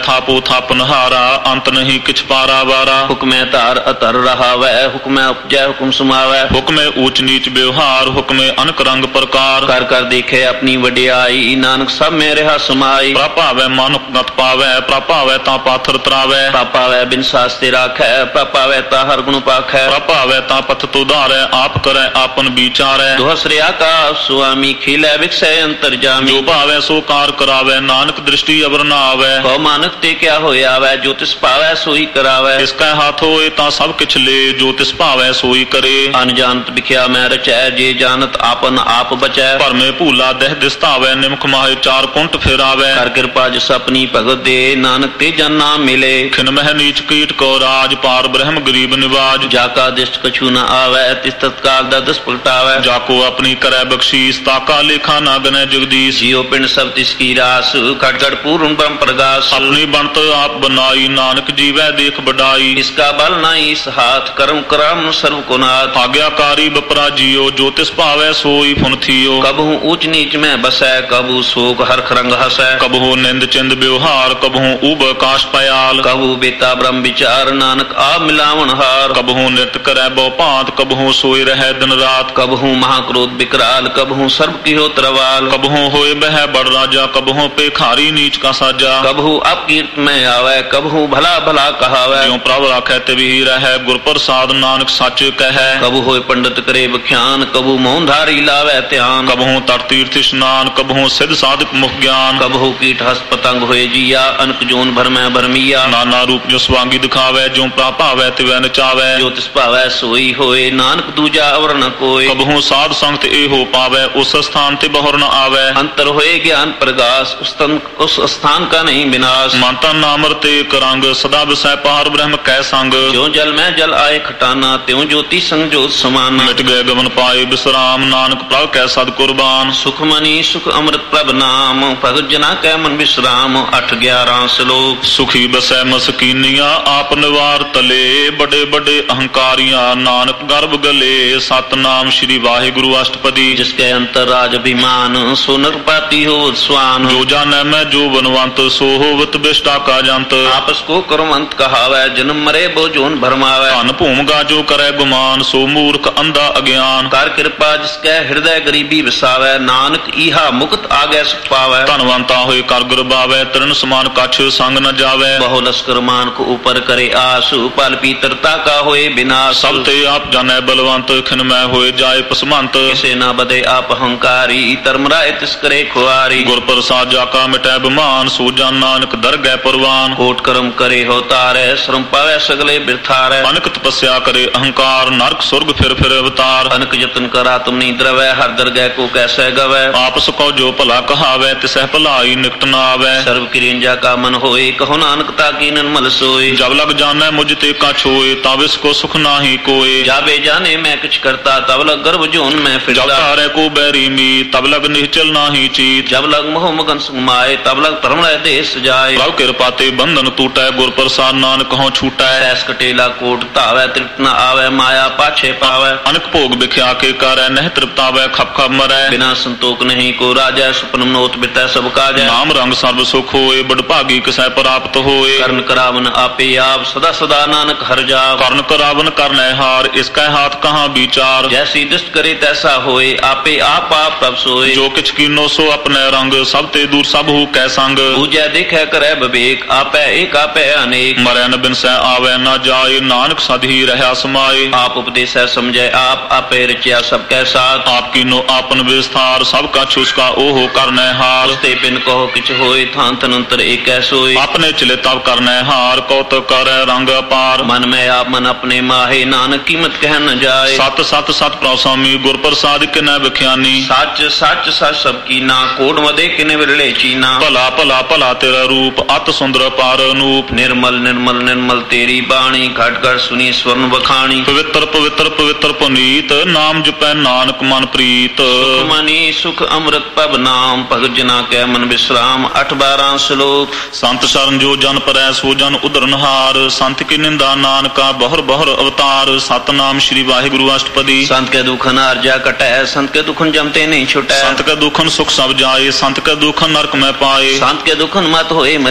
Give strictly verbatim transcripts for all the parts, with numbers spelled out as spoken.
ਥਾਪੋ ਥਾਪਨਹਾਰਾ ਅੰਤ ਨਹੀਂ ਕਿਛ ਪਾਰਾ ਵਾਰਾ। ਹੁਕਮੈ ਧਾਰ ਅਧਰ ਰਹਾਵੈ ਹੁਕਮੈ ਉਪਜੈ ਹੁਕਮ ਸਮਾਵੈ। ਹੁਕਮੇ ਊਚ ਨੀਚ ਵਿਵਹਾਰ ਹੁਕਮੇ ਅਨਕ ਰੰਗ ਪ੍ਰਕਾਰ। ਕਰ ਕਰ ਦੇਖੇ ਆਪਣੀ ਵਡਿਆਈ ਨਾਨਕ ਸਭ ਮੇ ਰਿਹਾ ਸਮਾਈ। ਪ੍ਰਭਾਵੈ ਮਨੁ ਗਤ ਪਾਵੈ ਪ੍ਰਭਾਵੈ ਤਾਂ ਪਾਥਰ ਤਰਾਵੈ। ਪ੍ਰਭਾਵੈ ਬਿਨ ਸਾਸਤੇ ਰਾਖੈ ਪ੍ਰਭਾਵੈ ਤਾਂ ਹਰ ਗੁਣ ਪਾਖੈ। ਪ੍ਰਭਾਵੈ ਤਾਂ ਪਥ ਤੁਧਾਰੈ ਆਪ ਕਰੈ ਆਪਨ ਵਿਚਾਰੈ। ਦੁਹਸਰੇ ਆਕਾਸ਼ ਸੁਆਮੀ ਖਿਲੈ ਵਿਕਸੈ ਅੰਤਰ ਜਾਮੀ। ਜੋ ਭਾਵੈ ਸੋ ਕਾਰ ਕਰਾਵੈ ਨਾਨਕ ਦ੍ਰਿਸ਼ਟੀ ਅਵਰ ਨਾ ਆਵੈ। ਕਉ ਮਾਨਕ ਤੇ ਕਿਆ ਹੋਇਆ ਵੈ ਜੋ ਤਿਸ ਭਾਵੈ ਸੋਈ ਕਰਾਵੈ। ਇਸ ਕੈ ਹੱਥ ਹੋਏ ਤਾਂ ਸਭ ਕਿਛ ਲੇ ਜੋ ਤਿਸ ਭਾਵੈ ਸੋਈ ਕਰੇ। ਅਨਜਾਨਤ ਵਿਖਿਆ ਮੈਂ ਰਚੈ ਜੇ ਜਾਣਤ ਆਪਨ ਆਪ ਬਚੈ। ਭਰਮੇ ਭੂਲਾ ਦਹਿ ਦਿਸਤਾਵੈ ਨਿਮਖ ਮਾਹੇ ਚਾਰ ਕੁੰਟ ਫੇਰਾਵੈ। ਕਰ ਕਿਰਪਾ ਜਿਸ ਆਪਣੀ ਭਗਤ ਦੇ ਨਾਨਕ ਤੇ ਜਨ ਨਾਮ ਮਿਲੇ। ਖਿਨ ਮਹਿ ਨੀਚ ਕੀਟ ਕੋ ਰਾਜ ਪਾਰ ਬ੍ਰਹਮ ਗਰੀਬ ਨਿਵਾਜ। ਜਾ ਕਾ ਦਿਸ਼ਟ ਕਛੂ ਨ ਆਵੈ ਤਿਸ ਤਤਕਾਲ ਦਾ ਦਸ ਪਲਟਾਵੈ। ਜਾ ਕੋ ਆਪਣੀ ਕਰੈ ਬਖਸ਼ੀਸ ਤਾਕਾ ਲੇਖਾ ਨਾ ਗਨੈ ਜਗਦੀਸ਼। ਜਿਉ ਪਿੰਡ ਸਭ ਤਿਸ ਕੀ ਰਾਸ ਘਟ ਘਟ ਪੂਰਨ ਬ੍ਰਹਮ ਪ੍ਰਗਾਸ। ਆਪਣੀ ਬਣਤ ਆਪ ਬਨਾਈ ਨਾਨਕ ਜੀਵੈ ਦੇਖ ਬਡਾਈ। ਇਸਕਾ ਬਲ ਨਾਈ ਇਸ ਹਾਥ ਕਰਮ ਕਰਮ ਸਰਵ ਕੋ ਨਾਥ। ਆਗਿਆਕਾਰੀ ਬਪਰਾ ਜੀਓ ਜੋ ਤਿਸ ਭਾਵੈ ਸੋਈ ਫੁਨ ਥੀਓ। ਕਬਹੂ ਊਚ ਨੀਚ ਮੈਂ ਬਸੈ ਕਬੂ ਸੋਕ ਹਰਖ ਰੰਗ ਹਸੈ। ਕਬਹੂ ਨਿੰਦ ਚਿੰਦ ਵਿਵਹਾਰ ਕਬਹੂ ਊਬ ਆਕਾਸ਼ ਪਯਾਲ। ਕਬਹੂ ਬੇਤਾ ਬ੍ਰਹਮ ਵਿਚਾਰ ਨਾਨਕ ਆਪ ਮਿਲਾਵਣ ਹਾਰ। ਕਬਹੂ ਨਿਤ ਕਰੈ ਬਹੁ ਭਾਂਤ ਕਬਹੂ ਸੋਈ ਰਹਿ ਦਿਨ ਰਾਤ। ਕਬਹੂ ਮਹਾਕ੍ਰੋਧ ਵਿਕਰਾਲ ਕਬਹੂ ਸਰਬ ਕੀਹੋ ਤਰਵਾਲ। ਕਬਹੂ ਹੋਏ ਬਹਿ ਬੜ ਰਾਜਾ ਕਬਹੂ ਪੇਖਾਰੀ ਨੀਚ ਕਾ ਸਾਜਾ। ਕਬਹੂ ਅਪਕੀਰਤ ਮੈਂ ਆਵੈ ਕਬਹੂ ਭਲਾ ਭਲਾ ਕਹਾਵੈ। ਜਿਉ ਪ੍ਰਭ ਰਾਖੈ ਤਿਵਹੀ ਰਹੈ ਗੁਰ ਪ੍ਰਸਾਦ ਨਾਨਕ ਸੱਚ ਕਹੈ। ਕਬੂ ਹੋਏ ਪੰਡਤ ਕਰੇ ਵਿਖਿਆਨ ਕਬੂ ਮੋਹਨ ਧਾਰੀ ਲਾਵੈ ਧਿਆਨ। ਕਬਹੂ ਤਟ ਤੀਰਥ ਇਸ਼ਨਾਨ ਕਬਹੂ ਸਿਧ ਸਾਧਕ ਮੁਖ ਗਿਆਨ। ਕਬਹੂ ਕੀਟ ਹਸ ਪਤੰਗ ਹੋਏ ਜੀਆ ਅਨਕ ਜੋਨ ਭਰਮੈ ਭਰਮੀਆ। ਨਾਨਾ ਰੂਪ ਜੋ ਸਵਾਂਗੀ ਦਿਖਾਵੈ ਜਿਉ ਪ੍ਰਾ ਭਾਵੈ ਤਿਵੈ ਨਚਾਵੈ। ਜੋ ਤਿਸ ਭਾਵੈ ਸੋਈ ਹੋਏ ਨਾਨਕ ਦੂਜਾ ਅਵਰ ਨ ਕੋਇ। ਕਬਹੂ ਸਾਧ ਸੰਗਤ ਇਹੋ ਪਾਵੈ ਉਸ ਸਥਾਨ ਤੇ ਬਹੁਰ ਨ ਆਵੈ। ਅੰਤਰ ਹੋਏ ਗਿਆਨ ਪ੍ਰਗਾਸ ਉਸ ਤਨ ਉਸ ਸਥਾਨ ਕਾ ਨਹੀਂ ਵਿਨਾਸ਼। ਮਨ ਤਨ ਨਾਮ ਰਤੇ ਕਰੰਗ ਸਦਾ ਵਿਸੈ ਪਾਰ ਬ੍ਰਹਮ ਕੈ ਸੰਗ। ਜਿਉ ਜਲ ਮੈਂ ਜਲ ਆਏ ਖਟਾਨਾ ਤਿਉ ਜੋਤੀ ਸੰਗ ਜੋਤ ਸਮਾਨਾ। ਮਿਟ ਗਏ ਗਵਨ ਪਾਏ ਬਿਸਰਾਮ ਨਾਨਕ ਪ੍ਰਭ ਕੈ ਸਦ ਕੁਰਬਾਨ। ਸੁਖ ਮਨੀ ਸੁਖ ਅੰਮ੍ਰਿਤ ਪ੍ਰਭ ਨਾਮ ਭਗਤ ਜਨਾ ਕੈ ਮਨ ਵਿਸਰਾਮ। ਅੱਠ ਗਿਆਰਾਂ ਸ਼ਲੋਕ। ਸੁਖੀ ਬਸੈ ਮਸਕੀਨੀਆਂ ਆਪ ਨਿਵਾਰ ਤਲੇ ਬੜੇ ਬੜੇ ਅਹੰਕਾਰੀਆਂ ਨਾਨਕ ਗਰਭ ਗਲੇ। ਸਤਨਾਮ ਸ੍ਰੀ ਵਾਹਿਗੁਰੂ ਅਸ਼ਟਪਦੀ। ਜਿਸ ਕੈ ਅੰਤਰ ਰਾਜ ਅਭਿਮਾਨ ਸੋ ਨਰਪਾਤੀ ਹੋ ਸਵਾਨ। ਜੋ ਜਾਣੈ ਮੈਂ ਜੋ ਬਨਵੰਤ ਸੋ ਹੋਵਤ ਬਿਸ਼ਟਾ ਕਾ ਜੰਤ। ਆਪਸ ਕੋ ਕਰਮੰਤ ਕਹਾਵੈ ਜਨਮ ਮਰੇ ਬੋ ਜੋਨ ਭਰਮਾਵੈ। ਧਨ ਭੂਮਗਾ ਜੋ ਕਰੈ ਗੁਮਾਨ ਸੋ ਮੂਰਖ ਅੰਧਾ ਅਗਿਆਨ। ਕਰ ਕਿਰਪਾ ਜਿਸ ਕੈ ਹਿਰਦੈ ਗਰੀਬੀ ਵਸਾਵੈ ਨਾਨਕ ਈਹਾ ਮੁਕਤ ਆਗੈ ਸੁਖ ਪਾਵੈ। ਧਨਵੰਤਾ ਹੋਏ ਕਰ ਗੁਰਬਾਵੈ ਤਰਨ ਸਮਾਨ ਕਛ ਸੰਗ ਨ ਜਾਵੈ। ਬਹੁ ਲਸਕਰ ਮਾਨ ਕੋ ਉਪਰ ਕਰੇ ਆਸ ਪਲ ਪੀਤਰਤਾ ਕਾ ਹੋਏ ਬਿਨਾਸ਼। ਸਭ ਤੇ ਆਪ ਜਾਣੈ ਬਲਵੰਤ ਖਿਨਮੈ ਹੋਏ ਜਾਏ ਪਸਮੰਤ। ਕਿਸੇ ਨਾ ਬਦੇ ਆਪ ਹੰਕਾਰੀ ਧਰਮ ਰਾਏ ਤਿਸ ਕਰੇ ਖੁਆਰੀ। ਗੁਰ ਪ੍ਰਸਾਦ ਜਾ ਕਾ ਮਿਟੈ ਬਿਮਾਨ ਸੋ ਜਨ ਨਾਨਕ ਦਰਗਹਿ ਪਰਵਾਨ। ਕੋਟ ਕਰਮ ਕਰੇ ਹੋ ਤਾਰੈ ਸ਼ਰਮ ਪਾਵੈ ਸਗਲੇ ਬਿਰਥਾਰੈ। ਅਨਕ ਤਪੱਸਿਆ ਕਰੇ ਅਹੰਕਾਰ ਨਰਕ ਸੁਰਗ ਫਿਰ ਫਿਰ ਅਵਤਾਰ। ਅਨਕ ਯਤਨ ਕਰਾ ਤੁਮ ਨੀ ਦਰਵੈ ਹਰ ਦਰਗਹਿ ਕੋ ਕੈਸੈ ਗਵੈ। ਆਪਸ ਕੋ ਜੋ ਭਲਾ ਕਹਾਵੈ ਤਿਸਹਿ ਭਲਾਈ ਨਿਕਟ ਨਾ ਆਵੈ। ਸਰਬ ਕਿਰਿੰਜਾ ਕਾ ਮਨ ਹੋਏ ਕਹੋ ਨਾਨਕ ਤਾ ਕੀ ਨਿਰਮਲ ਸੋਏ। ਜਬ ਲਗ ਜਾਣੈ ਮੁਝ ਤੇ ਕਛ ਹੋਏ ਤਬ ਇਸ ਕੋ ਸੁਖ ਨਾਹੀ ਕੋਏ। ਜਾਵੇ ਜਾਣੇ ਮੈਂ ਕਿਛ ਕਰਤਾ ਤਬ ਲਗ ਗਰਭ ਜੋਨ ਮੈਂ ਜਬ ਫਿਰਦਾ। ਤਾਰੈ ਕੋ ਬੈਰੀ ਮੀ ਤਬ ਲਗ ਨਿਹਚਲ ਨਾਹੀ ਚੀਤ। ਜਬ ਲਗ ਮੋਹ ਮਗਨ ਸੁਮਾਏ ਤਬ ਲਗ ਧਰਮ ਲੈ ਦੇ ਸਜਾਏ। ਪ੍ਰਭ ਕਿਰਪਾ ਤੇ ਬੰਧਨ ਟੂਟੈ ਗੁਰ ਪ੍ਰਸਾਦ ਨਾਨਕ ਹਉ ਛੂਟੈ। ਐਸ ਕਟੇਲਾ ਕੋਟ ਧਾਵੈ ਤ੍ਰਿਪਤ ਨ ਆਵੈ ਮਾਇਆ ਪਾਛੇ ਪਾਵੈ। ਅਨਕ ਭੋਗ ਵਿਖਿਆ ਕੇ ਕਰੈ ਨਹਿ ਤ੍ਰਿਪਤਾਵੈ ਖਪ ਖਪ ਮਰੈ। ਬਿਨਾ ਸੰਤੋਖ ਨਹੀਂ ਕੋ ਰਾਜੈ ਸੁਪਨ ਮਨੋਤ ਬਿਤੈ ਸਭ ਕਾਜੈ। ਨਾਮ ਰੰਗ ਸਰਬ ਸੁਖ ਹੋਏ ਬੜ ਭਾਗੀ ਕਿਸੈ ਪ੍ਰਾਪਤ ਹੋਏ। ਕਰਨ ਕਰਾਵਨ ਆਪੇ ਆਪ ਸਦਾ ਸਦਾ ਨਾਨਕ ਹਰਿ ਜਾਪ। ਕਰਨ ਕਰਾਵਨ ਕਰਨੈ ਹਾਰ ਇਸ ਕੈ ਹਾਥ ਕਹਾਂ ਵਿਚਾਰ। ਜੈਸੀ ਦ੍ਰਿਸ਼ਟ ਕਰੇ ਤੈਸਾ ਹੋਏ ਆਪੇ ਆਪ ਆਪ ਪ੍ਰਭ ਸੋਏ। ਜੋ ਕਿਛ ਕੀਨੋ ਸੋ ਆਪਣੈ ਰੰਗ ਸਭ ਤੇ ਦੂਰ ਸਭ ਹੂ ਕੈ ਸੰਗ। ਬੂਝੈ ਦੇਖੈ ਕਰੈ ਵਿਵੇਕ ਆਪੈ ਏਕ ਆਪੈ ਅਨੇਕ। ਮਰੈ ਨ ਬਿਨਸੈ ਆਵੈ ਨ ਜਾਏ ਨਾਨਕ ਸਦ ਹੀ ਰਹਿਆ ਸਮਾਏ। ਆਪ ਉਪਦੇਸੈ ਸਮਝੈ ਆਪ ਆਪੇ ਰਚਿਆ ਸਭ ਕੈ ਸਾਥ। ਆਪ ਕੀਨੋ ਆਪਨ ਵਿਸਥਾਰ ਸਭ ਕਛ ਉਸਕਾ ਓਹੋ ਕਰਨੈ ਹਾਰ। ਉਸਤੇ ਬਿਨ ਕਹੋ ਕਿਛ ਹੋਏ ਥਾਨ ਤਨੰਤਰ ਏਕੈ ਸੋਏ। ਆਪਣੇ ਚਲੇ ਤਬ ਕਰਨੈ ਹਾਰ ਕੌਤਕ ਕਰੈ ਰੰਗ ਅਪਾਰ। ਮਨ ਮੈਂ ਆਪ ਮਨ ਆਪਣੇ ਮਾਹੇ ਨਾਨਕ ਕੀਮਤ ਕਹਿ ਨ ਜਾਏ। ਸਤ ਸਤ ਸਤ ਪ੍ਰਭ ਸੁਆਮੀ ਗੁਰ ਪ੍ਰਸਾਦਿ ਕਿਨੈ ਵਿਖਿਆਨੀ। ਸੱਚ ਸੱਚ ਸੱਚ ਸਭ ਕੀਨਾ ਕੋਟ ਵਦੇ ਕਿਨੇ ਵਿਰਲੇ ਚੀਨਾ। ਭਲਾ ਭਲਾ ਭਲਾ ਤੇਰਾ ਰੂਪ ਅਤ ਸੁੰਦਰ ਪਾਰ ਅਨੂਪ। ਨਿਰਮਲ ਨਿਰਮਲ ਨਿਰਮਲ ਤੇਰੀ ਬਾਣੀ ਘਟ ਘਟ ਸੁਨੀ ਸਵਰਨ ਵਖਾਣੀ। ਪਵਿੱਤਰ ਪਵਿੱਤਰ ਪਵਿੱਤਰ ਪੁਨੀਤ ਨਾਮ ਜਪੈ ਨਾਨਕ ਮਨ ਪ੍ਰੀਤ। ਸੁਖ ਮਨੀ ਸੁਖ ਅੰਮ੍ਰਿਤ ਪਬ ਨਾਮ ਭਗਤ ਜਨਾ ਕੈ ਮਨ ਵਿਸਰਾਮ। ਅੱਠ ਬਾਰਾਂ ਸ਼ਲੋਕ। ਸੰਤ ਸ਼ਰਨ ਜੋ ਜਨ ਪਰੈ ਸੋ ਜਨ ਉਧਰਨਹਾਰ। ਸੰਤ ਕੀ ਨਿੰਦਾ ਨਾਨਕਾ ਬਹੁਰ ਬਹੁਰ ਅਵਤਾਰ। ਸਤਨਾਮ ਸ੍ਰੀ ਵਾਹਿਗੁਰੂ ਅਸ਼ਟਪਦੀ। ਸੰਤ ਕੇ ਦੁਖਨ ਅਰਜਾ ਕਟੈ ਸੰਤ ਕੇ ਦੁਖਨ ਜਮਤੇ ਨਹੀਂ ਛੁਟੈ। ਸੰਤ ਕੇ ਦੁਖਨ ਸੁਖ ਸਭ ਜਾਏ ਸੰਤ ਕੇ ਦੁਖਨ ਨਰਕ ਮੈਂ ਪਾਏ। ਸੰਤ ਕੇ ਦੁਖਨ ਮਤ ਹੋਏ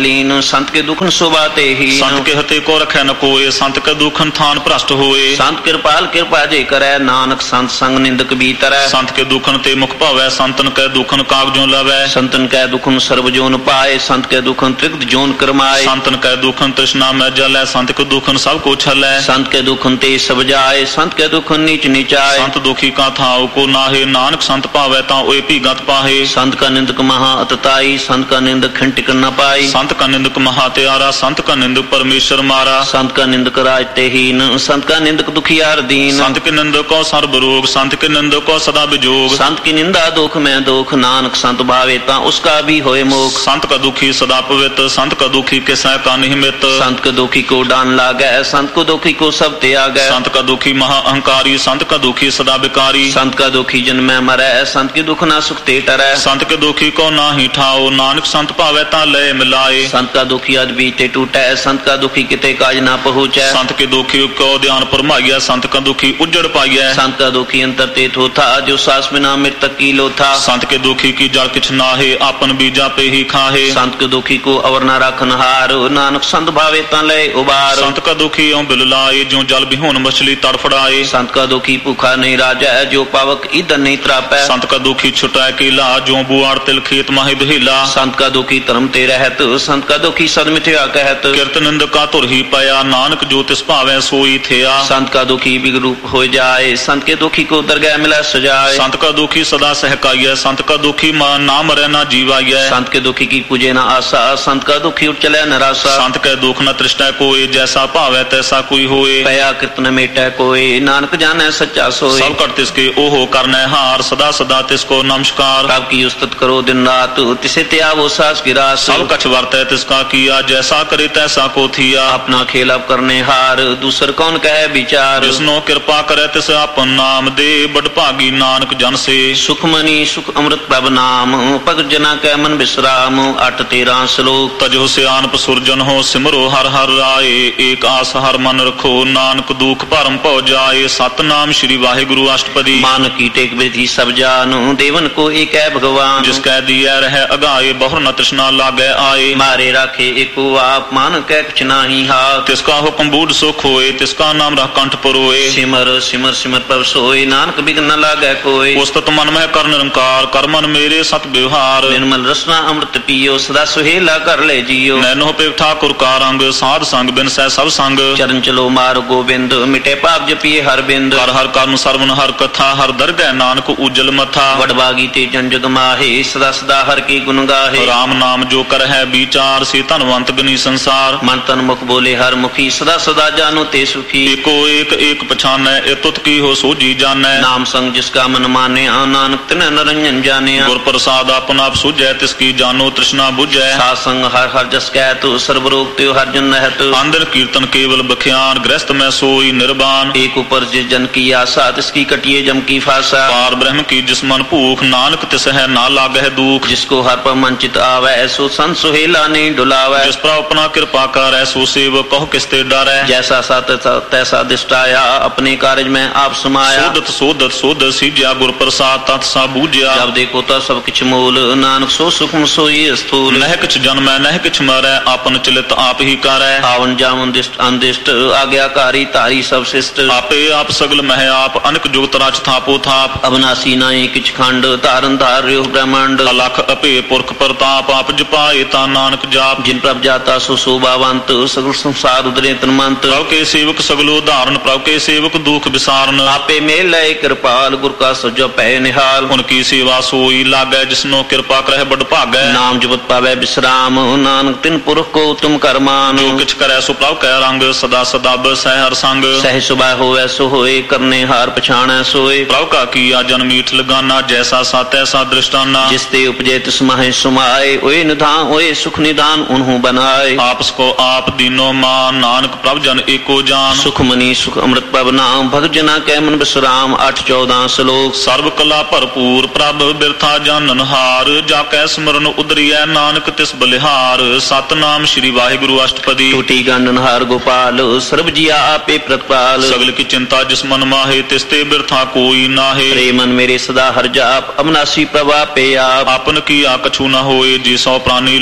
मलीन संत के दुखन शोभाते ही संत के हते को रखे न कोय संत के दुखन थान भ्रष्ट होए संत कृपाल कृपा जे करे नानक संत संग निंदक बीतरै संत के दुखन ते मुख भावै संतन के दुखन कागजों लवै संतन कै दुखन सर्व जोन पाए संत के दुखन त्रिगत जोन करमाए संतन के दुखन तृष्णा में जलै संत के दुखन सब को छलै संत के दुखन ते सब जाए संत के दुखन नीच नीचाए संत दुखी का थाव को नाहे नानक संत पावै ता ओए भीगत पाहे संत का निंदक महा अतताई संत का निंदक खंटिक न पाई संत का निंदक महा त्यारा संत का निंदक परमेश्वर मारा संत का निंदक राज ते हीन संत का निंदक दुखियार दीन संत के निंदक को सर्व रोग संत के निंदक को सदा विजोग संत की निंदा दुख में दुख नानक संत भावे ता उसका भी होए मोख संत का दुखी सदा पवित्र संत का दुखी के सह का निमित संत के दुखी को डान लागे संत को दुखी को सब त्याग संत का दुखी महा अहंकारी संत का दुखी सदा विकारी संत का दुखी जन्म मरै संत की दुख ना सुख ते टरै संत के दुखी को ना ही ठाओ नानक संत पावे ता लय मिलाए संत का दुखी अज बीते टूटे संत का दुखी किते काज ना पहुँचे संत के दुखी को ध्यान फरमाइया संत का दुखी उजड़ पाइया संत का दुखी अंतर ते थोथा जो सास बिना मृतक की लोथा संत के दुखी की जड़ किछ नाहे आपन बीजा पे ही खाहे संत के दुखी को अवर ना राखन हार नानक संत भावे ता लय उबार संत का दुखी ओं बिल लाए जो जल बिहोन मछली तड़फड़ाए संत का दुखी भूखा नहीं राजा जो पावक ईदन नहीं त्रापै संत का दुखी छुटाए केला जो बुआड़ तिल खेत माहि दुहिला संत का दुखी धर्म ते रहत संत का दुखी सद मिथ्या कहत कीर्त निंद का तुर ही पाया नानक जो तिस भावे सोई थिया संत का दुखी बिगरूप हो जाए संत के दुखी को दरगाह मिला सजाए संत का दुखी सदा सहकाइय संत का दुखी नाम रहना जीवाइय संत के दुखी की पूजे न आशा संत का दुखी उठ चले निराशा संत के दुख न तृष्टा कोई जैसा भावे तैसा कोई होए पया कीर्तन मेटै कोई नानक जाने सच्चा सोए सब कर तिसके ओहो करने हार सदा सदा तिसको नमस्कार कब की उस्तत करो दिन रात तिसे त्यागो सास की रात सब कछ वर्तै तिसका किया जैसा करे तैसा को थिया अपना खेल अब करने हार दूसर कौन कहे विचार जिसनो कृपा करे तिस अपन नाम दे बड़ भागी नानक जन से सुखमनी सुख अमृत प्रभ नाम भगत जना कै मन विश्राम अठ तेरह श्लोक तजो सियानप सुरजन हो सिमरो हर हर राय एक आस हर मन रखो नानक दुख भरम पौ जाए सतनाम श्री वाहिगुरु अष्टपदी मान की टेक विधि सब जानो देवन को एक है भगवान जिसकै दिया रहे अगाए बहुर न तृष्णा लागे आए मारे राखे एको आप मान कै कुछ नाही हाथ तिसका हुक्म बूढ़ सुख होए तिसका नाम रह कंठ परोए सिमर सिमर सिमर प्रभ सोए नानक बिघ्न न लागे कोई उस्तत मन में कर निरंकार कर मन मेरे सत व्यवहार निर्मल रसना अमृत पियो सदा सुहेला कर ले जियो नैनो पे ठाकुर का रंग साध संग बिन सै सब संग चरण चलो मार गोविंद मिटे पाप जपिए हर बिंद हर हर कर्म सर्वन हर कथा हर दरगह नानक उज्जल मथा वडभागी ते जन जग माहे सदा सदा हर की गुण गाहे राम नाम जो कर है विचार से धनवंत गनी संसार मन तन मुख बोले हर मुखी सदा सदा जानो ते सुखी एको एक एक पछानै ए तुत की हो सोजी जानै नाम संग जिसका मन माने नानक तिन निरंजन जाने गुर प्रसाद अपन आप सुझै तिसकी जानो तृष्णा बुझै सात संग हर हर जस कहत सर्व रोग त्यो हर जन रहत अंदर कीर्तन केवल बख्यान गृहस्थ में सोई निर्वाण एक ऊपर जिस जन की आशा तिसकी कटिए जम की फासा पार ब्रह्म की जिस मन भूख नानक तिस है ना लागह दुख जिसको हर पर मन चित आवे ऐसो संत सुहेला नहीं डुलावे जिस पर अपना कृपा कर ऐसो सेवक कहो किसते डरै जैसा सा तैसा दिष्टाया अपने कार्य में आप समाया सोदत सोदत सोदत सीज्या गुर प्रसाद तत् सा बूझया जब देखो तो सब किछ मूल नानक सो सुखम सोई स्थूल नह किछ जन्मै नह किछ मरै आपन चलित आप ही करै आवन जावन दिष्ट अंदिष्ट आज्ञाकारी तारी सब शिष्ट आपे आप सगल मह आप अनक जुगत राज थापो थाप अविनाशी नाई किछ खंड तारन धार्यो ब्रह्मांड अलख अपे पुरख प्रताप आप जपाए ता नानक जाप जिन प्रभ जाता सो शोभावंत सगल संसार उदरे तन्मंत प्रभु के सेवक सगलो धारण प्रभु के सेवक दुख विसारन आपे मेल कृपाल गुर का सजो पै निहाल उनकी सेवा सोई लागै जिसनो कृपा करह बड़ भागै नाम जपत पावे विश्राम नानक तिन पुरख को तुम कर मान जो किछ करै सो प्रभु कै रंग सदा सदा सह हर संग सह सुबह होवे सो होए करने हार पछाणै सोए प्रभु का किया जन मीठ लगाना जैसा सा तैसा दृष्टाना जिसते उपजे तिस माहे सुमाए ओए निधान ओए सुख निधान उन्हों बनाए आपस को आप दीनो मान नानक प्रभु जन एको जान सुख मनी सुख अमृत प्रभ नाम भगत जना कै मन विश्राम आठ चौदह श्लोक सर्व कला भरपूर प्रभ बिरथा जानन हार जाकै स्मरण उदरिय नानक तिस बलिहार सतनाम श्री वाहिगुरु अष्टपदी टूटी गंडन हार गोपाल सर्व जिया आपे प्रतिपाल सगल की चिंता जिस मन माहे तिसते बिरथा कोई नाहे रे मन मेरे सदा हर जाप अविनाशी प्रभा पे आप आपन किया कछु न होए जी सौ प्राणी लोचै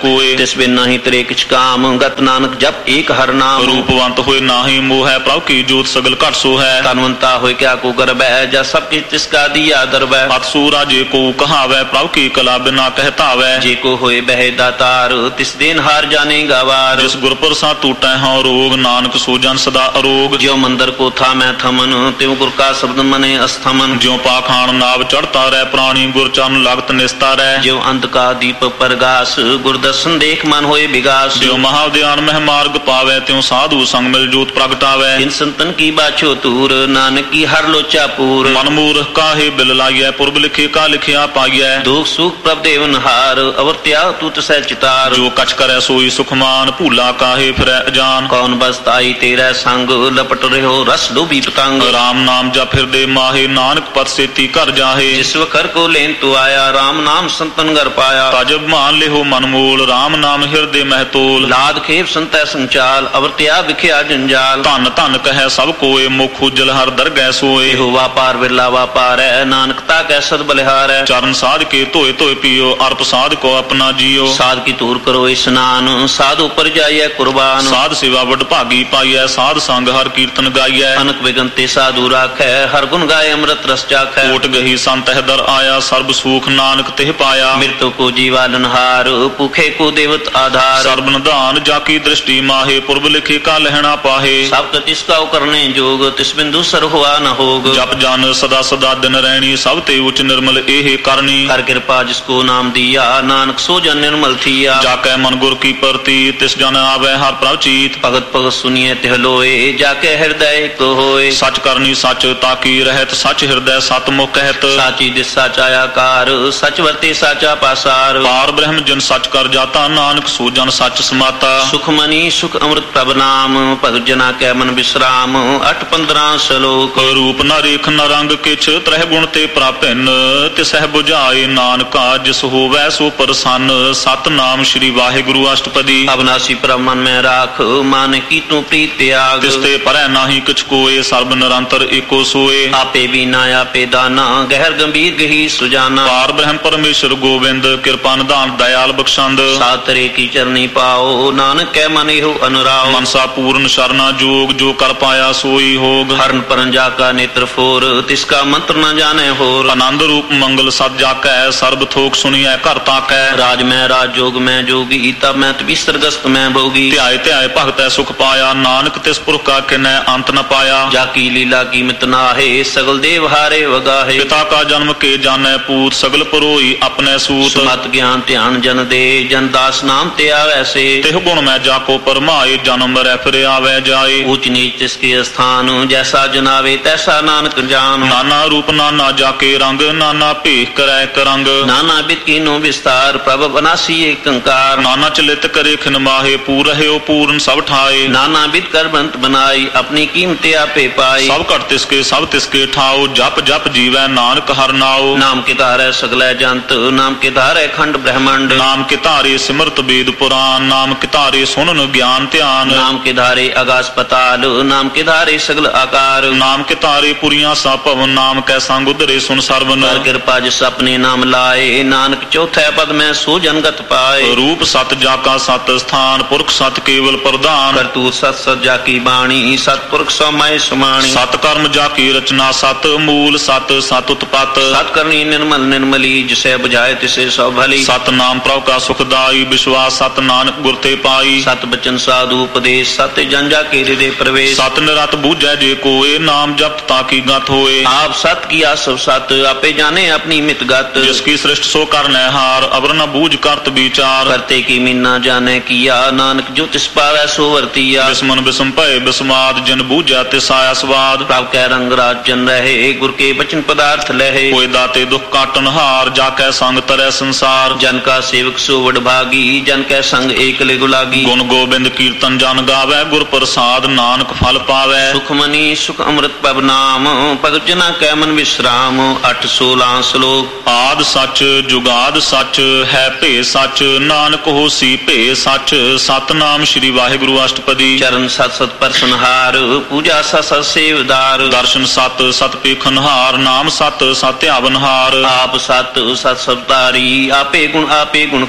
ਕੋਏ। ਤਿਸ ਬਿਨ ਨਾਹੀ ਤੇਰੇ ਕਿਛ ਕਾਮ, ਗਤ ਨਾਨਕ ਜਪ ਏਕ ਹਰ ਨਾਮ। ਰੂਪਵੰਤ ਹੋਏ ਨਾਹੀ ਮੋਹ ਹੈ, ਪ੍ਰਭ ਕੀ ਜੋਤ ਸਗਲ ਘਟ ਸੋ ਹੈ। ਧਨਵੰਤਾ ਹੋਏ ਕਿਆ ਕੋ ਗਰਬੈ, ਜਾ ਸਭ ਕਿਛ ਤਿਸ ਕਾ ਦੀਆ ਦਰਬੈ। ਅਤਸੂਰਾ ਜੇ ਕੋ ਕਹਾਵੈ, ਪ੍ਰਭ ਕੀ ਕਲਾ ਬਿਨਾ ਕਹਿਤਾਵੈ। ਜੇ ਕੋ ਹੋਏ ਬਹਿ ਦਾਤਾਰ, ਤਿਸ ਦੇਨ ਹਾਰ ਜਾਣੇ ਗਾਵਾਰ। ਜਿਸ ਗੁਰ ਪ੍ਰਸਾਦ ਟੂਟੈ ਹਉ ਰੋਗ, ਨਾਨਕ ਸੋ ਜਨ ਸਦਾ ਅਰੋਗ। ਜਿਉ ਮੰਦਰ ਕੋ ਥਾ ਮੈਂ ਥਮਨ, ਤਿਉ ਗੁਰ ਕਾ ਸ਼ਬਦ ਮਨੇ ਅਸਥਮਨ। ਜਿਉ ਪਾਖਾਨ ਨਾਭ ਚੜਤਾ ਰਹਿ, ਪ੍ਰਾਣੀ ਗੁਰ ਚਰਨ ਲਗਤ ਨਿਸਤਾਰੈ। ਜਿਉ ਅੰਧ ਕਾ ਦੀਪ ਪ੍ਰਗਾਸ, ਗੁਰ ਦਰਸ਼ਨ ਦੇਖ ਮਨ ਹੋਏ ਵਿਗਾਸ। ਜਿਉ ਮਹਾਵਿਦਿਆਨ ਮਹਿ ਮਾਰਗ ਪਾਵੈ, ਤਿਉ ਸਾਧੂ ਸੰਗ ਮਿਲ ਜੋਤ ਪ੍ਰਗਟਾਵੈ। ਤਿਨ ਸੰਤਨ ਕੀ ਬਾਛੋ ਤੂਰ, ਨਾਨਕ ਕੀ ਹਰ ਲੋਚਾ ਪੂਰ। ਮਨ ਮੂਰਖ ਕਾਹੇ ਬਿਲ ਲਾਈਐ, ਪੁਰਬ ਲਿਖੇ ਕਾ ਲਿਖਿਆ ਪਾਈਐ। ਦੁਖ ਸੁਖ ਪ੍ਰਭ ਦੇਵਨ ਹਾਰ, ਅਵਰ ਤਿਆਗ ਤੂ ਤਸੈ ਚਿਤਾਰ। ਜੋ ਕਛ ਕਰੈ ਸੋਈ ਸੁਖਮਾਨ, ਭੂਲਾ ਕਾਹੇ ਫਿਰੈ ਅਜਾਨ। ਕੌਣ ਬਸਤਾਈ ਤੇਰਾ ਸੰਗ, ਲਪਟ ਰਹਿਓ ਰਸ ਲੋਭੀ ਪਤੰਗ। ਰਾਮ ਨਾਮ ਜਪ ਹਿਰਦੇ ਮਾਹੇ, ਨਾਨਕ ਪਤ ਸੇਤੀ ਘਰ ਜਾਹੇ। ਜਿਸ ਵਖਰ ਕੋ ਲੈਨ ਤੂ ਆਇਆ, ਰਾਮ ਨਾਮ ਸੰਤਨ ਘਰ ਪਾਇਆ। ਤਜਬ ਮਾਨ ਲਿਹੋ ਮਨ ਮੂਲ, ਰਾਮ ਨਾਮ ਹਿਰਦੇ ਮਹਿ ਤੋਲ। ਲਾਦ ਖੇਪ ਸੰਤੈ ਸੰਚਾਲ, ਅਵਰ ਤਿਆਗ ਵਿਖਿਆ ਜੰਜਾਲ। ਧਨ ਧਨ ਕਹੈ ਸਭ ਕੋਏ, ਮੁਖ ਉਜਲ ਹਰ ਦਰਗਹਿ ਸੋਏ। ਇਹੋ ਵਾਪਾਰ ਵਿਰਲਾ ਵਾਪਾਰੈ, ਨਾਨਕ ਤਾ ਕੈ ਸਦ ਬਲਿਹਾਰੈ। ਚਰਨ ਸਾਧ ਕੇ ਧੋਏ ਧੋਏ ਪੀਓ, ਅਰਪ ਸਾਧ ਕੋ ਆਪਣਾ ਜੀਓ। ਸਾਧ ਕੀ ਧੂਰ ਕਰੋ ਇਸਨਾਨ, ਸਾਧ ਉਪਰ ਜਾਈਐ ਕੁਰਬਾਨ। ਸਾਧ ਸੇਵਾ ਵਡ ਭਾਗੀ ਪਾਈਐ, ਸਾਧ ਸੰਗ ਹਰ ਕੀਰਤਨ ਗਾਈਐ। ਅਨਕ ਵਿਗਨ ਤੇ ਸਾਧੂ ਰਾਖੈ, ਹਰ ਗੁਣ ਗਾਏ ਅੰਮ੍ਰਿਤ ਰਸ ਚਾਖੈ। ਕੋਟ ਗਹੀ ਸੰਤ ਹੈ ਦਰ ਆਇਆ, ਸਰਬ ਸੂਖ ਨਾਨਕ ਤਿਹ ਪਾਇਆ। ਮਿਰਤੁ ਕੋ ਜੀਵਾਲਨਹਾਰ, ਭੁਖੇ ਕੋ ਦੇਵਤ ਆਧਾਰ। ਸਰਬ ਨਿਧਾਨ ਜਾ ਕੀ ਦ੍ਰਿਸ਼ਟੀ ਮਾਹੇ, ਪੁਰਬ ਲਿਖੇ ਕਾ ਲਹਿਣਾ ਪਾਹੇ। ਸਭ ਤਿਸ ਕਾ ਕਰਨੇ ਜੋਗ, ਤਿਸ ਬਿੰਦੂ ਸਰ ਹੋਆ ਨ ਹੋਗ। ਜਪ ਜਨ ਸਦਾ ਸਦਾ ਦਿਨ ਰਹਿਣੀ, ਸਭ ਤੇ ਉਚ ਨਿਰਮਲ ਇਹ ਕਰਨੀ। ਕਰ ਕਿਰਪਾ ਜਿਸ ਕੋ ਨਾਮ ਦੀਆ, ਨਾਨਕ ਸੋ ਜਨ ਨਿਰਮਲ ਥੀਆ। ਜਾ ਕੈ ਮਨ ਗੁਰ ਕੀ ਪ੍ਰਤੀ, ਤਿਸ ਜਨ ਆਵੈ ਹਰ ਪ੍ਰਭ ਚੀਤ। ਭਗਤ ਭਗਤ ਸੁਨੀਏ ਤਿਹ ਲੋਏ, ਜਾ ਕੇ ਹਿਰਦੈ ਇਕ ਹੋਏ। ਸਚ ਕਰਨੀ ਸਚ ਤਾਕੀ ਰਹਿਤ, ਸਚ ਹਿਰਦੈ ਸਤ ਮੁਖ ਕਹਿਤ। ਸਾਚੀ ਦਿਸ ਸਾਚਾ ਆਕਾਰ, ਸਚ ਵਰਤੇ ਸਾਚਾ ਪਾਸਾਰ। ਪਾਰ ਬ੍ਰਹਮ ਜਨ ਸਚ ਕਰ ਜਾਤਾ, ਨਾਨਕ ਸੋ ਜਨ ਸਚ ਸਮਾਤਾ। ਸੁਖ ਮਨੀ ਸੁਖ ਅੰਮ੍ਰਿਤ ਪ੍ਰਭ ਨਾਮ, ਭਗਤ ਜਨਾ ਕੈ ਮਨ ਵਿਸਰਾਮ। ਅਠ ਪੰਦਰਾਂ ਸ਼ਲੋਕ। ਰੂਪ ਨ ਰੇਖ ਨ ਰੰਗ ਕਿਛ, ਤ੍ਰਹਿ ਗੁਣ ਤੇ ਪ੍ਰਾਪਿਨ। ਤਿਸਹਿ ਬੁਝਾਏ ਨਾਨਕਾ, ਜਿਸ ਹੋਵੈ ਸੋ ਪ੍ਰਸੰਨ। ਸਤਨਾਮ ਸ੍ਰੀ ਵਾਹਿਗੁਰੂ ਅਸ਼ਟਪਦੀ। ਅਬਨਾਸੀ ਪ੍ਰਭ ਮਨ ਮੈਂ ਰਾਖ, ਮਨ ਕੀ ਤੂੰ ਪ੍ਰੀਤ ਤਿਆਗ। ਤਿਸ ਤੇ ਪਰੈ ਨਾਹੀ ਕਿਛ ਕੋਏ, ਸਰਬ ਨਿਰੰਤਰ ਏਕੋ ਸੋਏ। ਆਪੇ ਬੀਨਾ ਆਪੇ ਦਾਨਾ, ਗਹਿਰ ਗੰਭੀਰ ਗਹੀ ਸੁਜਾਨਾ। ਪਾਰ ਬ੍ਰਹਮ ਪਰਮੇਸ਼ਰ ਗੋਬਿੰਦ, ਕਿਰਪਾ ਨਿਧਾਨ ਦਇਆਲ ਬਖਸ਼ੰਦ। ਸਾਤਰੇ ਕੀ ਚਰਨੀ ਪਾਓ, ਨਾਨਕ ਕੈ ਮਨ ਇਹੋ ਅਨੁਰਾਓ। ਮਨਸਾ ਪੂਰਨ ਸ਼ਰਨਾ ਜੋਗ, ਜੋ ਕਰ ਪਾਇਆ ਸੋਈ ਹੋਗ। ਹਰਨ ਪਰਨ ਜਾ ਕਾ ਨੇਤਰ ਫੋਰ, ਤਿਸ ਕਾ ਮੰਤਰ ਨ ਜਾਣੈ ਹੋਰ। ਆਨੰਦ ਰੂਪ ਮੰਗਲ ਸਦ ਜਾਕੈ, ਸਰਬ ਥੋਕ ਸੁਣੀਐ ਘਰ ਤਾਕੈ। ਰਾਜ ਮੈਂ ਰਾਜ ਜੋਗ ਮੈਂ ਜੋਗੀ, ਤਬ ਮੈਂ ਤਬੀਸਰ ਗਸਤ ਮੈਂ ਭੋਗੀ। ਧਿਆਏ ਧਿਆਏ ਭਗਤੈ ਸੁਖ ਪਾਇਆ, ਨਾਨਕ ਤਿਸ ਪੁਰਖ ਕਾ ਕਿਨੈ ਅੰਤ ਨ ਪਾਇਆ। ਜਾ ਕੀ ਲੀਲਾ ਕੀਮਤ ਨਾਹੇ, ਸਗਲ ਦੇਵ ਹਾਰੇ ਵਗਾਹੇ। ਪਿਤਾ ਕਾ ਜਨਮ ਕੇ ਜਾਣੈ ਪੂਤ, ਸਗਲ ਪਰੋਈ ਆਪਣੇ ਸੂਤ। ਸਮਤ ਗਿਆਨ ਧਿਆਨ ਜਨ ਦੇ, ਜਨ ਦਾਸ ਨਾਮ ਤੇ ਆਵੈ ਸੇ। ਤਿਹ ਗੁਣ ਮੈਂ ਜਾ ਕੋ ਪਰਮਾਏ, ਜਨਮ ਮਰੈ ਫਿਰ ਆਵੈ ਜਾਏ। ਊਚ ਨੀਚ ਤਿਸ ਕੇ ਸਥਾਨ, ਜੈਸਾ ਜਨਾਵੇ ਤੈਸਾ ਨਾਨਕ ਜਾਨ। ਨਾਨਾ ਰੂਪ ਨਾਨਾ ਜਾ ਕੇ ਰੰਗ, ਨਾਨਾ ਭੇਖ ਕਰੈ ਇੱਕ ਰੰਗ। ਨਾਨਾ ਬਿਦ ਕੀਨੋ ਵਿਸਤਾਰ, ਪ੍ਰਭ ਬਨਾਸੀ ਏਕ ਅੰਕਾਰ। ਨਾਨਾ ਚਲਿਤ ਕਰੇ ਖਿਨ ਮਾਹੇ, ਪੂਰ ਰਹਿਓ ਪੂਰਨ ਸਭ ਠਾਏ। ਨਾਨਾ ਬਿਦ ਕਰ ਬੰਤ ਬਨਾਈ, ਆਪਣੀ ਕੀਮਤ ਆਪੇ ਪਾਈ। ਸਭ ਘਟ ਤਿਸਕੇ ਸਭ ਤਿਸਕੇ ਠਾਓ, ਜਪ ਜਪ ਜੀਵੈ ਨਾਨਕ ਹਰਿ ਨਾਉ। ਨਾਮ ਕੇ ਧਾਰੈ ਸਗਲੈ ਜੰਤ, ਨਾਮ ਕੇ ਧਾਰੈ ਖੰਡ ਬ੍ਰਹਮੰਡ। ਨਾਮ ਕੇ ਧਾਰੇ ਸਿਮਰਤ ਵੇਦ ਪੁਰਾਨ, ਨਾਮ ਕੇ ਧਾਰੇ ਸੁਣਨ ਗਿਆਨ ਧਿਆਨ। ਨਾਮ ਕੇ ਧਾਰੇ ਆਗਾਸ ਪਤਾਲ, ਨਾਮ ਕੇ ਧਾਰੇ ਸਗਲ ਆਕਾਰ। ਨਾਮ ਕੇ ਧਾਰੇ ਪੁਰੀਆਂ ਸਾ ਭਵਨ, ਨਾਮ ਕੈ ਸੰਗ ਉਧਰੇ ਸੁਨ ਸਰਵਨ। ਕਰ ਕਿਰਪਾ ਜਿਸ ਆਪਣੇ ਨਾਮ ਲਾਏ, ਨਾਨਕ ਚੌਥੈ ਪਦ ਮੈਂ ਸੋ ਜਨਗਤ ਪਾਏ। ਰੂਪ ਸਤ ਜਾ ਕਾ ਸਤ ਸਥਾਨ, ਪੁਰਖ ਸਤ ਕੇਵਲ ਪ੍ਰਧਾਨ। ਕਰਤੂਤ ਸਤ ਸਤ ਜਾ ਕੀ ਬਾਣੀ, ਸਤਪੁਰਖ ਸਮਾਏ ਸਮਾਣੀ। ਸਤ ਕਰਮ ਜਾ ਕੀ ਰਚਨਾ, ਸਤ ਮੂਲ ਸਤ ਸਤ ਉਤਪਤ। ਸਤ ਕਰਨੀ ਨਿਰਮਲ ਨਿਰਮਲੀ, ਜਿਸੈ ਬੁਝਾਏ ਤਿਸੇ ਸਭ ਭਲੀ। ਸਤ ਨਾਮ ਪ੍ਰਭ ਕਾ ਸੁਖਦਾਈ, ਵਿਸ਼ਵਾਸ ਸਤ ਨਾਨਕ ਗੁਰ ਤੇ ਪਾਈ। ਸਤ ਬਚਨ ਸਾਧੂ ਉਪਦੇਸ਼, ਸਤ ਜਨ ਜਾ ਕੇ ਹਿਰਦੇ ਪ੍ਰਵੇਸ਼। ਸਤ ਨਿਰਤ ਬੂਝੈ ਜੇ ਕੋਏ, ਨਾਮ ਜਪਤ ਤਾਂ ਕੀ ਗਤ ਹੋਏ। ਆਪ ਸਤ ਕੀ ਆਸਵ ਸਤ, ਆਪੇ ਜਾਣੇ ਆਪਣੀ ਮਿਤ ਗਤ। ਜਿਸ ਕੀ ਸ੍ਰਿਸ਼ਟ ਸੋ ਕਰਨੈ ਹਾਰ, ਅਵਰ ਨ ਬੂਝ ਕਰਤ ਵਿਚਾਰ। ਕਰਤੇ ਕੀ ਮੀਨਾ ਜਾਣੈ ਕੀਆ, ਨਾਨਕ ਜੋ ਤਿਸ ਪਾਵੈ ਸੋ ਵਰਤੀਆ। ਬਿਸਮਨ ਬਿਸਮ ਭਏ ਬਿਸਮਾਦ, ਜਿਨ ਬੂਝੈ ਤਿਸ ਆਇਆ ਸਵਾਦ। ਪ੍ਰਭ ਕੈ ਰੰਗ ਰਾਜ ਜਨ ਰਹੇ, ਗੁਰ ਕੇ ਬਚਨ ਪਦਾਰਥ ਲਹੇ। ਕੋਈ ਦਾਤੇ ਦੁਖ ਕਾਟਨ ਹਾਰ, ਜਾ ਕੈ ਸੰਗ ਤਰੈ ਸੰਸਾਰ। ਜਨ ਕਾ ਸੇਵਕ ਸੋ ਵਡਭਾਗੀ, ਜਨ ਕੈ ਸੰਗ ਏਕ ਲਿਗੁ ਲਾਗੀ। ਗੁਣ ਗੋਬਿੰਦ ਕੀਰਤਨ ਜਨ ਗਾਵੈ, ਗੁਰ ਪ੍ਰਸਾਦ ਨਾਨਕ ਫਲ ਪਾਵੈ। ਸੁਖ ਮਨੀ ਸੁਖ ਅੰਮ੍ਰਿਤ ਪਵ ਨਾਮ, ਭਗਤ ਜਨਾ ਕੈ ਮਨ ਵਿਸਰਾਮ। ਅਠ ਸੋਲਾਂ ਸ਼ਲੋਕ। ਆਦ ਸੱਚ ਜੁਗਾਦ ਸੱਚ, ਹੈ ਭੇ ਸੱਚ, ਨਾਨਕ ਹੋਸੀ ਭੇ ਸੱਚ। ਸਤਨਾਮ ਸ੍ਰੀ ਵਾਹਿਗੁਰੂ ਅਸ਼ਟਪਦੀ। ਚਰਨ ਸਤ ਸਤ ਪਰਸਨਹਾਰ, ਪੂਜਾ ਸਤ ਸਤ ਸੇਵਦਾਰ। ਦਰਸ਼ਨ ਸਤ ਸਤ ਪੇਖਨਹਾਰ, ਨਾਮ ਸਤ ਸਤ ਧਿਆਵਨਹਾਰ। ਆਪ ਸਤ ਸਤ ਸਬਦਾਰੀ, ਆਪੇ ਗੁਣ ਆਪੇ ਗੁਣਕਾਰੀ।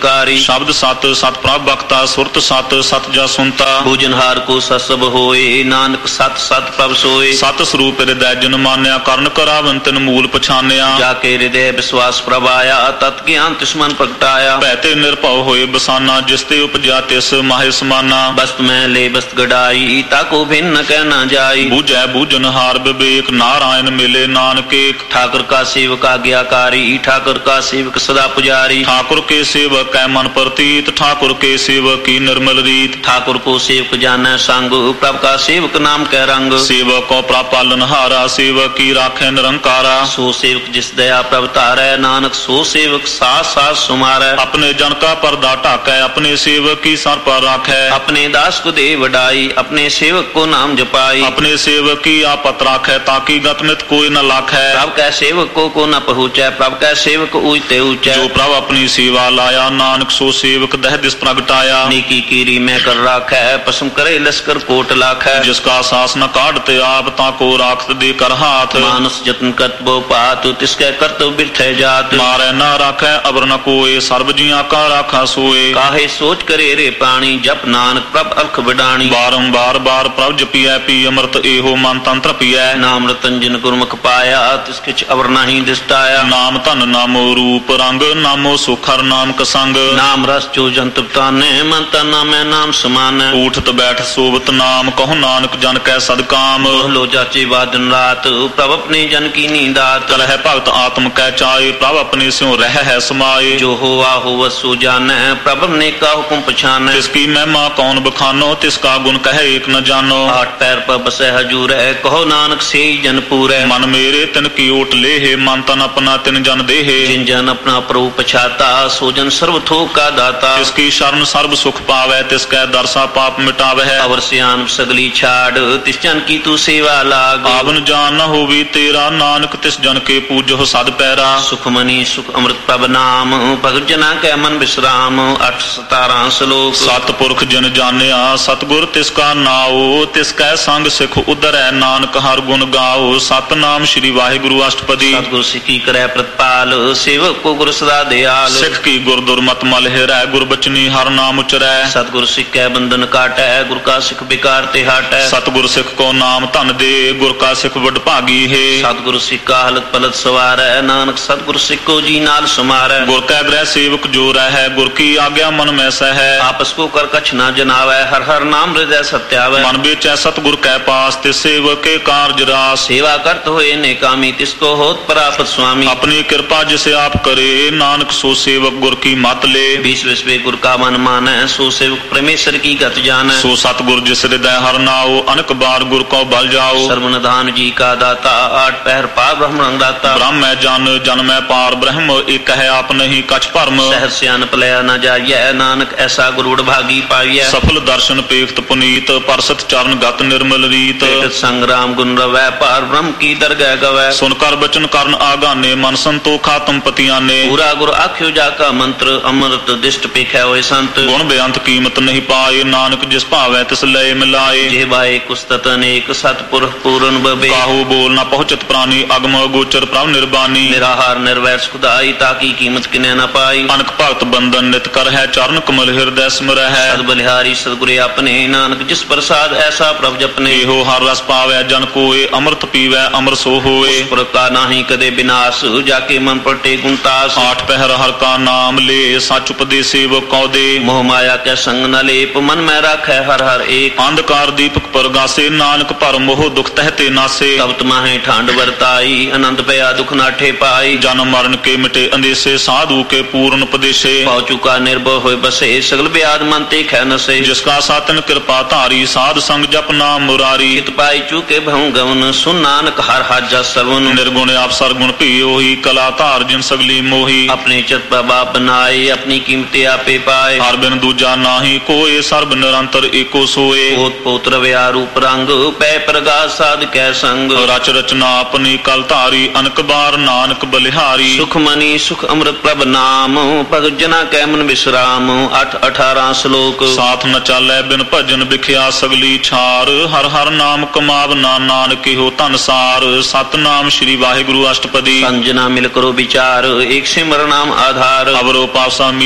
ਸ਼ਬਦ ਸਤ ਸਤ ਪ੍ਰਭ ਬਖਤਾ ਸੁਰਤ ਸਤ ਸਤ ਜਾ ਸੁਨਤਾ ਬੂਜਨਹਾਰ ਕੋ ਸਸਬ ਹੋਏ ਨਾਨਕ ਸਤ ਸਤ ਪ੍ਰਭ ਸੋਏ ਸਤ ਸਰੂਪ ਹਿਰਦੈ ਜਨ ਮਾਨਿਆ ਕਰਨ ਕਰਾਵਨ ਤਿਨ ਮੂਲ ਪਛਾਨਿਆ ਜਾ ਕੇ ਹਿਰਦੈ ਵਿਸ਼ਵਾਸ ਪ੍ਰਭ ਆਇਆ ਤਤ ਗਿਆਨ ਤਿਸ ਮਨ ਪ੍ਰਗਟਾਇਆ ਭੈ ਤੇ ਨਿਰਭਉ ਹੋਏ ਬਸਾਨਾ ਜਿਸ ਤੇ ਉਪਜਿਆ ਤਿਸ ਮਾਹਿ ਸਮਾਨਾ ਬਸਤ ਮੈਂ ਲੈ ਬਸਤ ਗੜਾਈ ਤਾਕੋ ਭਿੰਨ ਕਹਿ ਨਾ ਜਾਈ ਬੂਝੈ ਬੂਝਨਹਾਰ ਵਿਵੇਕ ਨਾਰਾਇਣ ਮਿਲੇ ਨਾਨਕ ਏਕ ठाकुर का सेवक आज्ञाकारी ठाकुर का सेवक सदा पुजारी ठाकुर के सेवक है मन प्रतीत ठाकुर के सेवक की निर्मल रीत ठाकुर को सेवक जाने संग प्रभ का सेवक नाम कै रंग सेवक को प्रभ पालनहारा सेवक की राखे निरंकारा सो सेवक जिस दया प्रभ तारै नानक सो सेवक साथ साथ सुमारै अपने जन का पर्दा ढाकै अपने सेवक की सर पर राखै अपने दास को दे वडाई अपने सेवक को नाम जपाई अपने सेवक की आपत राखै ताकि गतमित कोई न लाखै प्रभ कै सेवक को को न पहुँचै प्रभ कै सेवक ऊंचते ऊंचै जो प्रभ अपनी सेवा लाया नानक सो सेवक दह दिस प्रगटाया नीकी कीरी मैं कर राखै पसम करे लश्कर कोट लाखै जिसका सास न काटते आप ताको राखत दे कर हाथ मानस जतन करतबो पात तिसकै करतब बिरथै जात मारै न राखै अबर न कोय सर्व जिया का राखा सोए काहे सोच करे रे प्राणी जप नानक प्रभ अलख बिडाणी बारंबार बार प्रभ जपियै पी अमृत एहो मन तंत्र पियै नाम रतन जिन गुरमुख पाया तिस किछ अवर नहीं दिसटाया नाम धन नामो रूप रंग नामो सुखर नाम कसंग नाम रस जो जंत ताने मन तन नामै नाम समान उठत बैठ सोवत नाम कहो नानक जन कै सदकाम लो जाचे वादन रात प्रभ अपने जन की नींदात कलह भगत आत्म कै चाए प्रभ अपने स्यों रह है समाये जो होवा होवत सो जानै प्रभ ने का हुकुम पछानै तिसकी महिमा कौन बखानो तिसका गुण कहे एक न जानो आठ पैर पर बसै हजूर है कहो नानक से जन पूरै मन मेरे तिन की ओट ले मन तन अपना तिन जन देहे जिन जन अपना प्रभु पछाता सो जन सर्व थोक का दाता तिसकी शरण सर्व सुख पावै तिसकै दरसा पाप मिटावै अवर सियान सगली छाड़ तिस जन की तू सेवा लाग आवन जान न होवी तेरा नानक तिस जन के पूजो सद पैरा सुख मनी सुख अमृत प्रभ नाम भगत जना कै मन विश्राम अठ सतारा श्लोक सतपुरख जिन जानिया सतगुर तिसका नाओ तिसकै संग सिख उधरै नानक हर गुण गाओ सतनाम श्री वाहिगुरु अष्टपदी सतगुर सिखी करे प्रतिपाल सेवक को गुर सदा दयाल सिख की गुर दुर्मत मल हिरै गुर बचनी हर नाम उचरै सतगुर सिख कै बंधन काटै गुर का सिख बिकार ते हाटै सतगुर सिख को नाम धन दे गुर का सिख वड भागी है सतगुर सिख का हलत पलत सवारै नानक सतगुर सिख को जी नाल समारै गुर कै ग्रह सेवक जो रहै गुर की आज्ञा मन में सहै आपस को कर कछ न जनावै हर हर नाम हृदय सत्यावै मन बेचै सतगुर कै पास तिस सेवक के कारज रास सेवा करत होए नेकामी तिसको होत परापत स्वामी अपनी कृपा जिसे आप करे नानक सो सेवक गुर की मत ले बीस विश्व गुर का मन मानै सो सेवक परमेश्वर की गत जानै सो सतगुर जिस हृदय हर नाओ अनक बार गुर को बल जाओ सर्वनिधान जी का दाता आठ पहर पार ब्रह्म रंगदाता ब्रह्म जन जन में पार ब्रह्म एक है आप नहीं कछ भरम सहर सियान पलया न जाइए नानक ऐसा गुरुड़ भागी पाइए सफल दर्शन पेख्त पुनीत परसत चरण गत निर्मल रीत संग्राम गुण रवै पार ब्रह्म की दरगह गवै सुनकर बचन करण आगाने मन संतोखा तुम पतिया ने पूरा गुर आख्यो जाका मंत्र अमृत दिष्ट पेखै होए संत गुण बेअंत कीमत नहीं पाए नानक जिस भावै तिस लय मिलाए जेबाए कुस्तत अनेक सतपुर पूर्ण बबे काहू बोल न पहुंचत प्राणी अगम गोचर प्रभ निर्बानी निराहार निर्वैर खुदाई ताकि कीमत किने न पाई अनक भगत बंधन नित कर है चरण कमल हृदय स्मर है सद बलिहारी सदगुरे अपने नानक जिस प्रसाद ऐसा प्रभ जपने एहो हर रस पावै जन कोय अमृत पीवै अमर सो होए का नाही कदे विनाश जाके मन पटे गुणतास आठ पहर हर का नाम ले सच उपदेश सेवक कौ दे मोह माया के संग न लेप मन में राखै हर हर एक अंधकार दीपक परगासे नानक पर मोह दुख तहते नासे तब तुम्हें ठांड वर्ताई अनंत पया दुख नाठे पाई जन्म मरण के मिटे अंदेशे साधु के पूर्ण उपदेशे पाव चुका निर्भय होए बसे सगल ब्याद मन ते ख नसे जिसका सातन कृपा धारी साध संग जप नाम मुरारी हित पाई चुके भऊ गवन सुन नानक हर हाजा सवन निर्गुण आप सरगुण पियो ही कला धार जिन सगली मोही अपने चित बाप बनाए अपनी कीमते आपे पाए हर बिन दूजा नाही कोय सर्ब निरंतर एको सोए पोत पोत रव्या रूप रंग पै प्रगास साध कै संग रच रचना अपनी कल धारी अनक बार नानक बलिहारी सुख मनी सुख अमृत प्रभ नाम भगत जना कै मन विश्राम अठ अठारह श्लोक साथ न चालै बिन भजन बिख्या सगली छार हर हर नाम कमावना नानक हो धन सार सतनाम श्री वाहिगुरु अष्टपदी संजना मिल करो विचार एक सिमर नाम आधार अवरो पासा मीत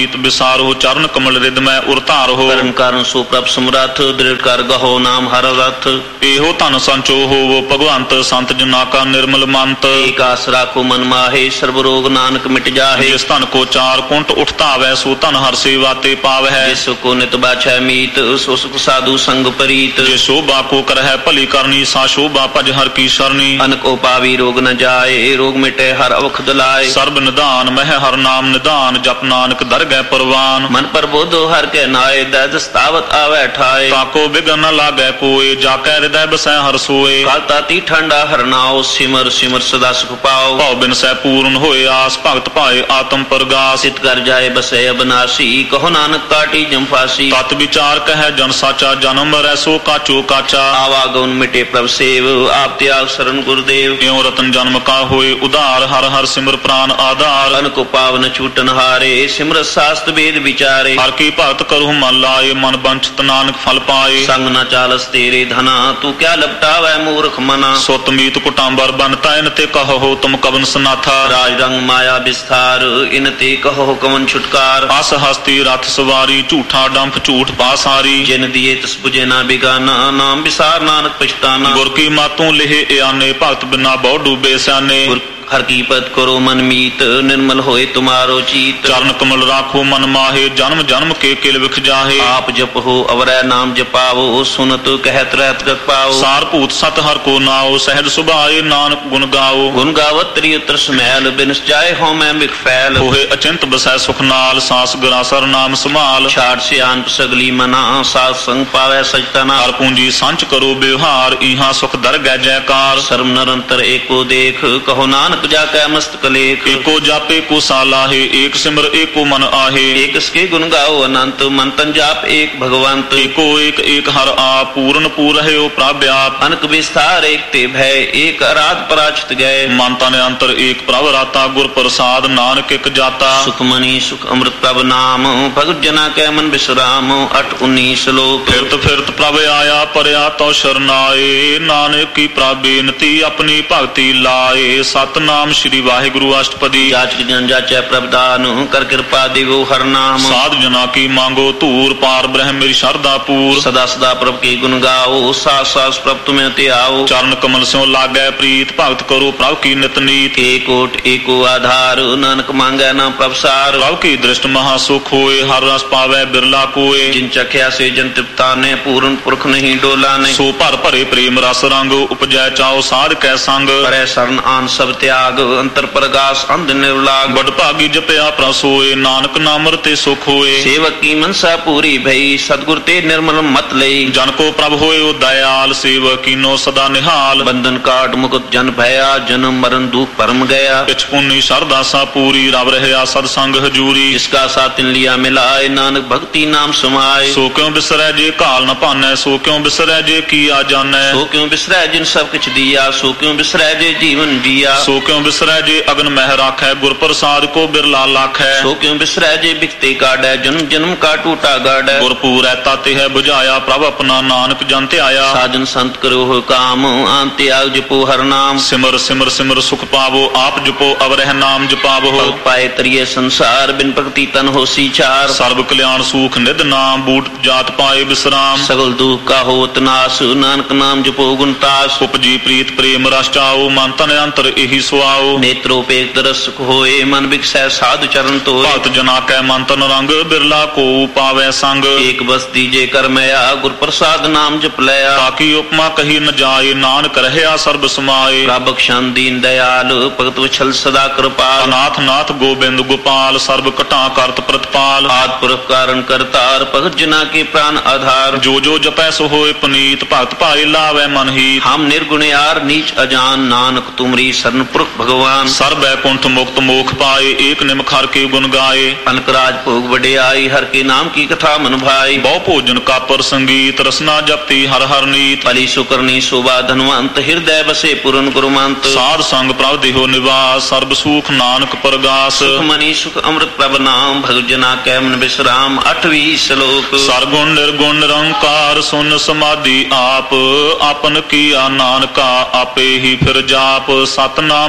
ਮੀਤ ਵਿਸਾਰੋ ਚਰਨ ਕਮਲ ਰਿਦ ਮੈਂ ਉਰ ਧਾਰੋ ਕਰਨ ਕਾਰਨ ਸੋ ਪ੍ਰਭ ਸਮਰੱਥ ਦ੍ਰਿੜ ਕਰ ਗਹੋ ਨਾਮ ਹਰ ਰਥ ਇਹੋ ਧਨ ਸੰਚੋ ਹੋਵੋ ਭਗਵੰਤ ਸੰਤ ਜਨਾ ਕਾ ਨਿਰਮਲ ਮੰਤ ਏਕ ਆਸ ਰਾਖੋ ਮਨ ਮਾਹੇ ਸਰਬ ਰੋਗ ਨਾਨਕ ਮਿਟ ਜਾਹੇ ਜਿਸ ਧਨ ਕੋ ਚਾਰ ਕੁੰਟ ਉਠਤਾਵੈ ਸੋ ਧਨ ਹਰ ਸੇਵਾ ਤੇ ਪਾਵਹਿ ਜਿਸ ਕੋ ਨਿਤ ਬਾਛੈ ਮੀਤ ਸੋ ਸੁਖ ਸਾਧੂ ਸੰਗ ਪ੍ਰੀਤ ਜੇ ਸ਼ੋਭਾ ਕੋ ਕਰਹਿ ਭਲੀ ਕਰਨੀ ਸਾ ਸ਼ੋਭਾ ਭਜ ਹਰ ਕੀ ਸ਼ਰਣੀ ਅਨਕੋ ਪਾਵੀ ਰੋਗ ਨ ਜਾਏ ਰੋਗ ਮਿਟੇ ਹਰ ਔਖਦ ਲਾਏ ਸਰਬ ਨਿਧਾਨ ਮਹਿ ਹਰ ਨਾਮ ਨਿਧਾਨ ਜਪ ਨਾਨਕ ਦਰਗਹਿ ਪਰਵਾਨ ਮਨ ਪ੍ਰਬੋਧੋ ਹਰ ਕੇ ਨਾਏ ਦਦ ਸਤਾਵਤ ਆਵੈ ਠਾਏ ਤਾਕੋ ਬਿਗਨ ਨ ਲਾਗੈ ਕੋਏ ਜਾ ਕੈ ਹਿਰਦੈ ਬਸੈ ਹਰ ਸੋਏ ਕਾਲ ਤਾਤੀ ਠੰਡਾ ਹਰਨਾਓ ਸਿਮਰ ਸਿਮਰ ਸਦਾ ਸੁਖ ਪਾਓ ਭਉ ਬਿਨ ਸੈ ਪੂਰਨ ਹੋਏ ਆਸ ਭਗਤ ਭਾਏ ਆਤਮ ਪ੍ਰਗਾਸ ਸਿਤ ਕਰ ਜਾਏ ਬਸੈ ਅਬਨਾਸੀ ਕਹੋ ਨਾਨਕ ਕਾਟੀ ਜੰਫਾਸੀ ਤਤ ਵਿਚਾਰ ਕਹਿ ਜਨ ਸਾਚਾ ਜਨਮ ਮਰੈ ਸੋ ਕਾਚੋ ਕਾਚਾ ਆਵਾਗੁਣ ਮਿਟੇ ਪ੍ਰਭ ਸੇਵ ਆਪ ਤਿਆਗ ਸਰਨ ਗੁਰਦੇਵ ਇਉ ਰਤਨ ਜਨਮ ਕਾ ਹੋਏ ਉਧਾਰ ਹਰ ਹਰ ਸਿਮਰ ਪ੍ਰਾਨ ਆਧਾਰ ਅਨਕੋ ਪਾਵਨ ਛੂਟਨ ਹਾਰੇ ਸਿਮਰਤ ਸਾਸਤ ਵੇਦ ਵਿਚਾਰੇ ਹਰ ਕੀ ਭਗਤ ਕਰਹੁ ਮਨ ਲਾਏ ਮਨ ਬੰਚਤ ਨਾਨਕ ਫਲ ਪਾਏ ਸੰਗ ਨ ਚਾਲਸ ਤੇਰੇ ਧਨਾ ਤੂੰ ਕਿਆ ਲਪਟਾਵੈ ਮੂਰਖ ਮਨਾ ਸੁਤ ਮੀਤ ਕੁਟਾਂਬਰ ਬਨ ਤੈਨ ਤੇ ਕਹੋ ਤੁਮ ਕਵਨ ਸਨਾਥਾ ਰਾਜ ਰੰਗ ਮਾਇਆ ਵਿਸਥਾਰ ਇਨ ਤੇ ਕਹੋ ਕਵਨ ਛੁਟਕਾਰ ਅਸ ਹਸਤੀ ਰਥ ਸਵਾਰੀ ਝੂਠਾ ਡੰਫ ਝੂਠ ਪਾਸਾਰੀ ਜਿਨ ਦੀਏ ਤਿਸ 부ਜੇ ਨਾ ਬਿਗਾਨਾ ਨਾਮ ਵਿਸਾਰ ਨਾਨਕ ਪਛਤਾਨਾ ਗੁਰ ਕੀ ਮਾਤੋਂ ਲਿਹੇ ਇਆਨੇ ਭਗਤ ਬਿਨਾ ਬਹੁ ਡੂਬੇ ਸਿਆਨੇ ਹਰ ਕੀ ਪਤ ਕਰੋ ਮਨ ਮੀਤ ਨਿਰਮਲ ਹੋਏ ਤੁਮਾਰੋ ਚੀਤ ਚਰਨ ਕਮਲ ਰਾਖੋ ਮਨ ਮਾਹੇ ਜਨਮ ਜਨਮ ਕੇ ਕਿਲ ਵਿਖ ਜਾਹੇ ਆਪ ਜਪੋ ਅਵਰੈ ਨਾਮ ਜਪਾਵੋ ਸੁਨਤ ਕਹਿਤ ਰਹਿਤ ਗਤ ਪਾਓ ਸਾਰ ਭੂਤ ਸਤ ਹਰ ਕੋ ਨਾਉ ਸਹਿਜ ਸੁਭਾਏ ਨਾਨਕ ਗੁਣ ਗਾਓ ਗੁਣ ਗਾਵਤ ਤ੍ਰਿ ਉਤਰ ਸਮੈਲ ਬਿਨਸ ਜਾਏ ਹੋ ਮੈਂ ਮਿਖ ਫੈਲ ਹੋਏ ਅਚਿੰਤ ਬਸੈ ਸੁਖ ਨਾਲ ਸਾਸ ਗਰਾਸਰ ਨਾਮ ਸੰਭਾਲ ਛਾੜ ਸਿਆਨ ਸਗਲੀ ਮਨਾ ਸਾਧ ਸੰਗ ਪਾਵੈ ਸਜਤਨਾ ਹਰ ਪੂੰਜੀ ਸੰਚ ਕਰੋ ਬਿਵਹਾਰ ਇਹਾਂ ਸੁਖ ਦਰਗਹਿ ਜੈਕਾਰ ਸਰਮ ਨਿਰੰਤਰ ਏਕੋ ਦੇਖ ਕਹੋ ਨਾਨਕ ਜਾ ਕੈ ਮਸਤਕ ਲੇਖ ਏਕੋ ਜਾਪੇ ਕੋ ਸਾਲਾਹੇ ਏਕ ਸਿਮਰ ਏਕੋ ਮਨ ਆਹੇ ਏਕ ਸਕੇ ਗੁਣ ਗਾਓ ਅਨੰਤ ਮਨ ਤਨ ਜਾਪ ਏਕ ਭਗਵੰਤ ਏਕੋ ਏਕ ਏਕ ਹਰ ਆਪ ਪੂਰਨ ਪੂਰ ਰਹਿਓ ਪ੍ਰਭ ਆਪ ਅਨਕ ਵਿਸਥਾਰ ਏਕ ਤੇ ਭੈ ਏਕ ਅਰਾਧ ਪਰਾਚਿਤ ਗਏ ਮਨ ਤਨ ਅੰਤਰ ਏਕ ਪ੍ਰਭ ਰਾਤਾ ਗੁਰ ਪ੍ਰਸਾਦ ਨਾਨਕ ਇਕ ਜਾਤਾ ਸੁਖ ਮਨੀ ਸੁਖ ਅੰਮ੍ਰਿਤ ਪ੍ਰਭ ਨਾਮ ਭਗਤ ਜਨਾ ਕੈ ਮਨ ਬਿਸਰਾਮ ਅੱਠ ਉੱਨੀ ਸ਼ਲੋਕ ਫਿਰਤ ਫਿਰਤ ਪ੍ਰਭ ਆਇਆ ਪਰਿਆ ਤਉ ਸ਼ਰਨਾਏ ਨਾਨਕ ਕੀ ਪ੍ਰਭ ਬੇਨਤੀ ਆਪਣੀ ਭਗਤੀ ਲਾਏ ਸਤ ਨਾਮ ਸ਼੍ਰੀ ਵਾਹਿਗੁਰੂ ਅਸ਼ਟਪਦੀ ਜਾਚਕ ਜਨ ਜਾਚੈ ਪ੍ਰਭ ਦਾਨ ਕਰ ਕਿਰਪਾ ਦੇਵੋ ਹਰ ਨਾਮ ਸਾਧ ਜਨਾ ਕੀ ਮੰਗੋ ਧੂਰ ਪਾਰ ਬ੍ਰਹਮ ਮੇਰੀ ਸ਼ਰਧਾ ਪੂਰ ਸਦਾ ਸਦਾ ਪ੍ਰਭ ਕੀ ਗੁਣ ਗਾਓ ਸਾਸ ਸਾਸ ਪ੍ਰਭ ਤੁਮੇ ਤੇ ਆਓ ਚਰਨ ਕਮਲ ਸਿਉ ਲਾਗੈ ਪ੍ਰੀਤ ਭਗਤ ਕਰੋ ਪ੍ਰਭ ਕੀ ਨਿਤ ਨੀਤ ਏਕੋਟ ਏਕੋ ਆਧਾਰ ਨਾਨਕ ਮੰਗੈ ਨਾ ਪ੍ਰਭ ਸਾਰ ਪ੍ਰਭ ਕੀ ਦ੍ਰਿਸ਼ਟ ਮਹਾ ਸੁਖ ਹੋਏ ਹਰ ਰਸ ਪਾਵੈ ਬਿਰਲਾ ਕੋਏ ਜਿਨ ਚਖਿਆ ਸੇ ਜਨ ਤ੍ਰਿਪਤਾ ਨੇ ਪੂਰਨ ਪੁਰਖ ਨਹੀਂ ਡੋਲਾ ਨੇ ਸੋ ਭਰ ਭਰੇ ਪ੍ਰੇਮ ਰਸ ਰੰਗ ਉਪਜੈ ਚਾਓ ਸਾਧ ਕੈ ਸੰਗ ਪਰੈ ਸਰਨ ਆਨ ਸਭ ਤਿਆਗ ਅੰਤਰ ਪ੍ਰਗਾਸ ਅੰਧ ਨਿਰਲਾਗ ਬੜ ਭਾਗੀ ਜਪਿਆ ਪ੍ਰਭ ਸੋਏ ਨਾਨਕ ਨਾਮ ਰਤੇ ਸੁਖ ਹੋਏ ਸੇਵਕ ਕੀ ਮਨਸਾ ਪੂਰੀ ਭਈ ਸਤਿਗੁਰ ਤੇ ਨਿਰਮਲ ਮਤ ਲਈ ਜਨ ਕੋ ਪ੍ਰਭ ਹੋਇਓ ਦਇਆਲ ਸੇਵਕ ਕੀਨੋ ਸਦਾ ਨਿਹਾਲ ਬੰਧਨ ਕਾਟ ਮੁਕਤ ਜਨ ਭਇਆ ਜਨਮ ਮਰਨ ਦੁਖ ਪਰਮ ਗਿਆ ਪਿਛ ਪੁੰਨੀ ਸਰਦਾ ਸਾ ਪੂਰੀ ਰਵ ਰਹਿਆ ਸਦ ਸੰਗ ਹਜੂਰੀ ਜਿਸਕਾ ਸਾਥ ਤਿਨ ਲਿਆ ਮਿਲਾਏ ਨਾਨਕ ਭਗਤੀ ਨਾਮ ਸਮਾਏ ਸੋ ਕਿਉ ਬਿਸਰੈ ਜੇ ਘਾਲ ਨ ਭਾਨੈ ਸੋ ਕਿਉ ਬਿਸਰੈ ਜੇ ਕੀ ਆ ਜਾਣੈ ਸੋ ਕਿਉ ਬਿਸਰੈ ਜਿਨ ਸਭ ਕਿਛ ਦੀਆ ਸੋ ਕਿਉ ਬਿਸਰੈ ਜੇ ਜੀਵਨ ਜੀਆ ਸੋ ਕਿਉ ਬਿਸਰੈ ਜੇ ਅਗਨ ਮਹਿ ਰਾਖੈ ਗੁਰ ਪ੍ਰਸਾਦ ਕੋ ਬਿਰਲਾ ਲਾਖੈ ਸੋ ਕਿਉ ਬਿਸਰੈ ਜੇ ਬਿਖਤੇ ਕਾੜੈ ਜਨਮ ਜਨਮ ਕਾ ਟੂਟਾ ਗਾੜੈ ਗੁਰ ਪੂਰੈ ਤਾਤੇ ਹੈ 부ਝਾਇਆ ਪ੍ਰਭ ਆਪਣਾ ਨਾਨਕ ਜਨ ਧਿਆਇਆ ਸਾਜਨ ਸੰਤ ਕਰੋ ਹੋ ਕਾਮ ਆਨ ਤਿਆਗ ਜਪੋ ਹਰ ਨਾਮ ਸਿਮਰ ਸਿਮਰ ਸਿਮਰ ਸੁਖ ਪਾਵੋ ਆਪ ਜਪੋ ਅਵਰਹਿ ਨਾਮ ਜਪਾਵੋ ਪਾਏ ਤਰੀਏ ਸੰਸਾਰ ਬਿਨ ਭਗਤੀ ਤਨ ਹੋਸੀ ਚਾਰ ਸਰਬ ਕਲਿਆਣ ਸੂਖ ਨਿਧ ਨਾਮ ਬੂਟ ਜਾਤ ਪਾਏ ਬਿਸਰਾਮ ਸਗਲ ਦੁਖ ਕਾ ਹੋਤ ਨਾਸ ਨਾਨਕ ਨਾਮ ਜਪੋ ਗੁਣ ਤਾਸ ਉਪਜੀ ਪ੍ਰੀਤ ਪ੍ਰੇਮ ਰਸ ਚਾਓ ਮਨ ਤਨ ਅੰਤਰ ਇਹੀ ਸੁਆਓ ਨੇਤਰੋ ਪੇਖ ਦਰਸ ਸੁਖ ਹੋਏ ਮਨ ਵਿਖਸੈ ਸਾਧ ਚਰਨ ਤੋਏ ਭਗਤ ਜਨਾ ਕੈ ਮਨ ਤਨ ਰੰਗ ਬਿਰਲਾ ਕੋ ਪਾਵੈ ਸੰਗ ਏਕ ਬਸਤੀ ਜੇ ਕਰਮਿਆ ਗੁਰ ਪ੍ਰਸਾਦ ਨਾਮ ਜਪ ਲਿਆ ਤਾਕੀ ਉਪਮਾ ਕਹੀ ਨ ਜਾਏ ਨਾਨਕ ਰਹਿਆ ਸਰਬ ਸਮਾਏ ਪ੍ਰਭ ਬਖਸ਼ੰ ਦੀਨ ਦਇਆਲ ਭਗਤ ਵਿਛਲ ਸਦਾ ਕਿਰਪਾਲ ਨਾਥ ਨਾਥ ਗੋਬਿੰਦ ਗੋਪਾਲ ਸਰਬ ਘਟਾ ਕਰਤ ਪ੍ਰਤਪਾਲ ਆਦ ਪੁਰਖ ਕਾਰਨ ਕਰਤਾਰ ਭਗਤ ਜਨਾ ਕੇ ਪ੍ਰਾਨ ਆਧਾਰ ਜੋ ਜੋ ਜਪੈ ਸੋ ਹੋਏ ਪਨੀਤ ਭਗਤ ਭਾਏ ਲਾਵੈ ਮਨ ਹੀ ਹਮ ਨਿਰਗੁਣਿਆਰ ਨੀਚ ਅਜਾਨ ਨਾਨਕ ਤੁਮਰੀ ਸਰਨ ਪੁਰਖ ਭਗਵਾਨ ਸਰਬੈ ਕੁੰਠ ਮੁਕਤ ਮੋਖ ਪਾਏ ਏਕ ਨਿਮਖ ਹਰ ਕੇ ਗੁਣ ਗਾਏ ਅਨਕ ਰਾਜ ਭੋਗ ਵਡਿਆਈ ਹਰ ਕੇ ਨਾਮ ਕੀ ਕਥਾ ਮਨ ਭਾਈ ਬਹੁ ਭੋਜਨ ਕਾਪਰ ਸੰਗੀਤ ਰਸਨਾ ਜਪਤੀ ਹਰ ਹਰ ਨੀਤ ਭਲੀ ਸੁਕਰਨੀ ਸੋਭਾ ਧਨਵੰਤ ਹਿਰਦੈ ਬਸੇ ਪੁਰਨ ਗੁਰਮੰਤ ਸਾਧ ਸੰਗ ਪ੍ਰਭ ਦੇਹੋ ਨਿਵਾਸ ਸਰਬ ਸੂਖ ਨਾਨਕ ਪ੍ਰਗਾਸ ਸੁਖ ਮਨੀ ਸੁਖ ਅੰਮ੍ਰਿਤ ਪ੍ਰਭ ਨਾਮ ਭਗਤ ਜਨਾ ਕੈ ਮਨ ਬਿਸਰਾਮ ਅੱਠਵੀਂ ਸ਼ਲੋਕ ਸਰਗੁਣ ਨਿਰਗੁਣ ਨਿਰੰਕਾਰ ਸੁਨ ਸਮਾਧੀ ਆਪ ਆਪਨ ਕੀਆ ਨਾਨਕਾ ਆਪੇ ਹੀ ਫਿਰ ਜਾਪ ਸਤਨਾਮ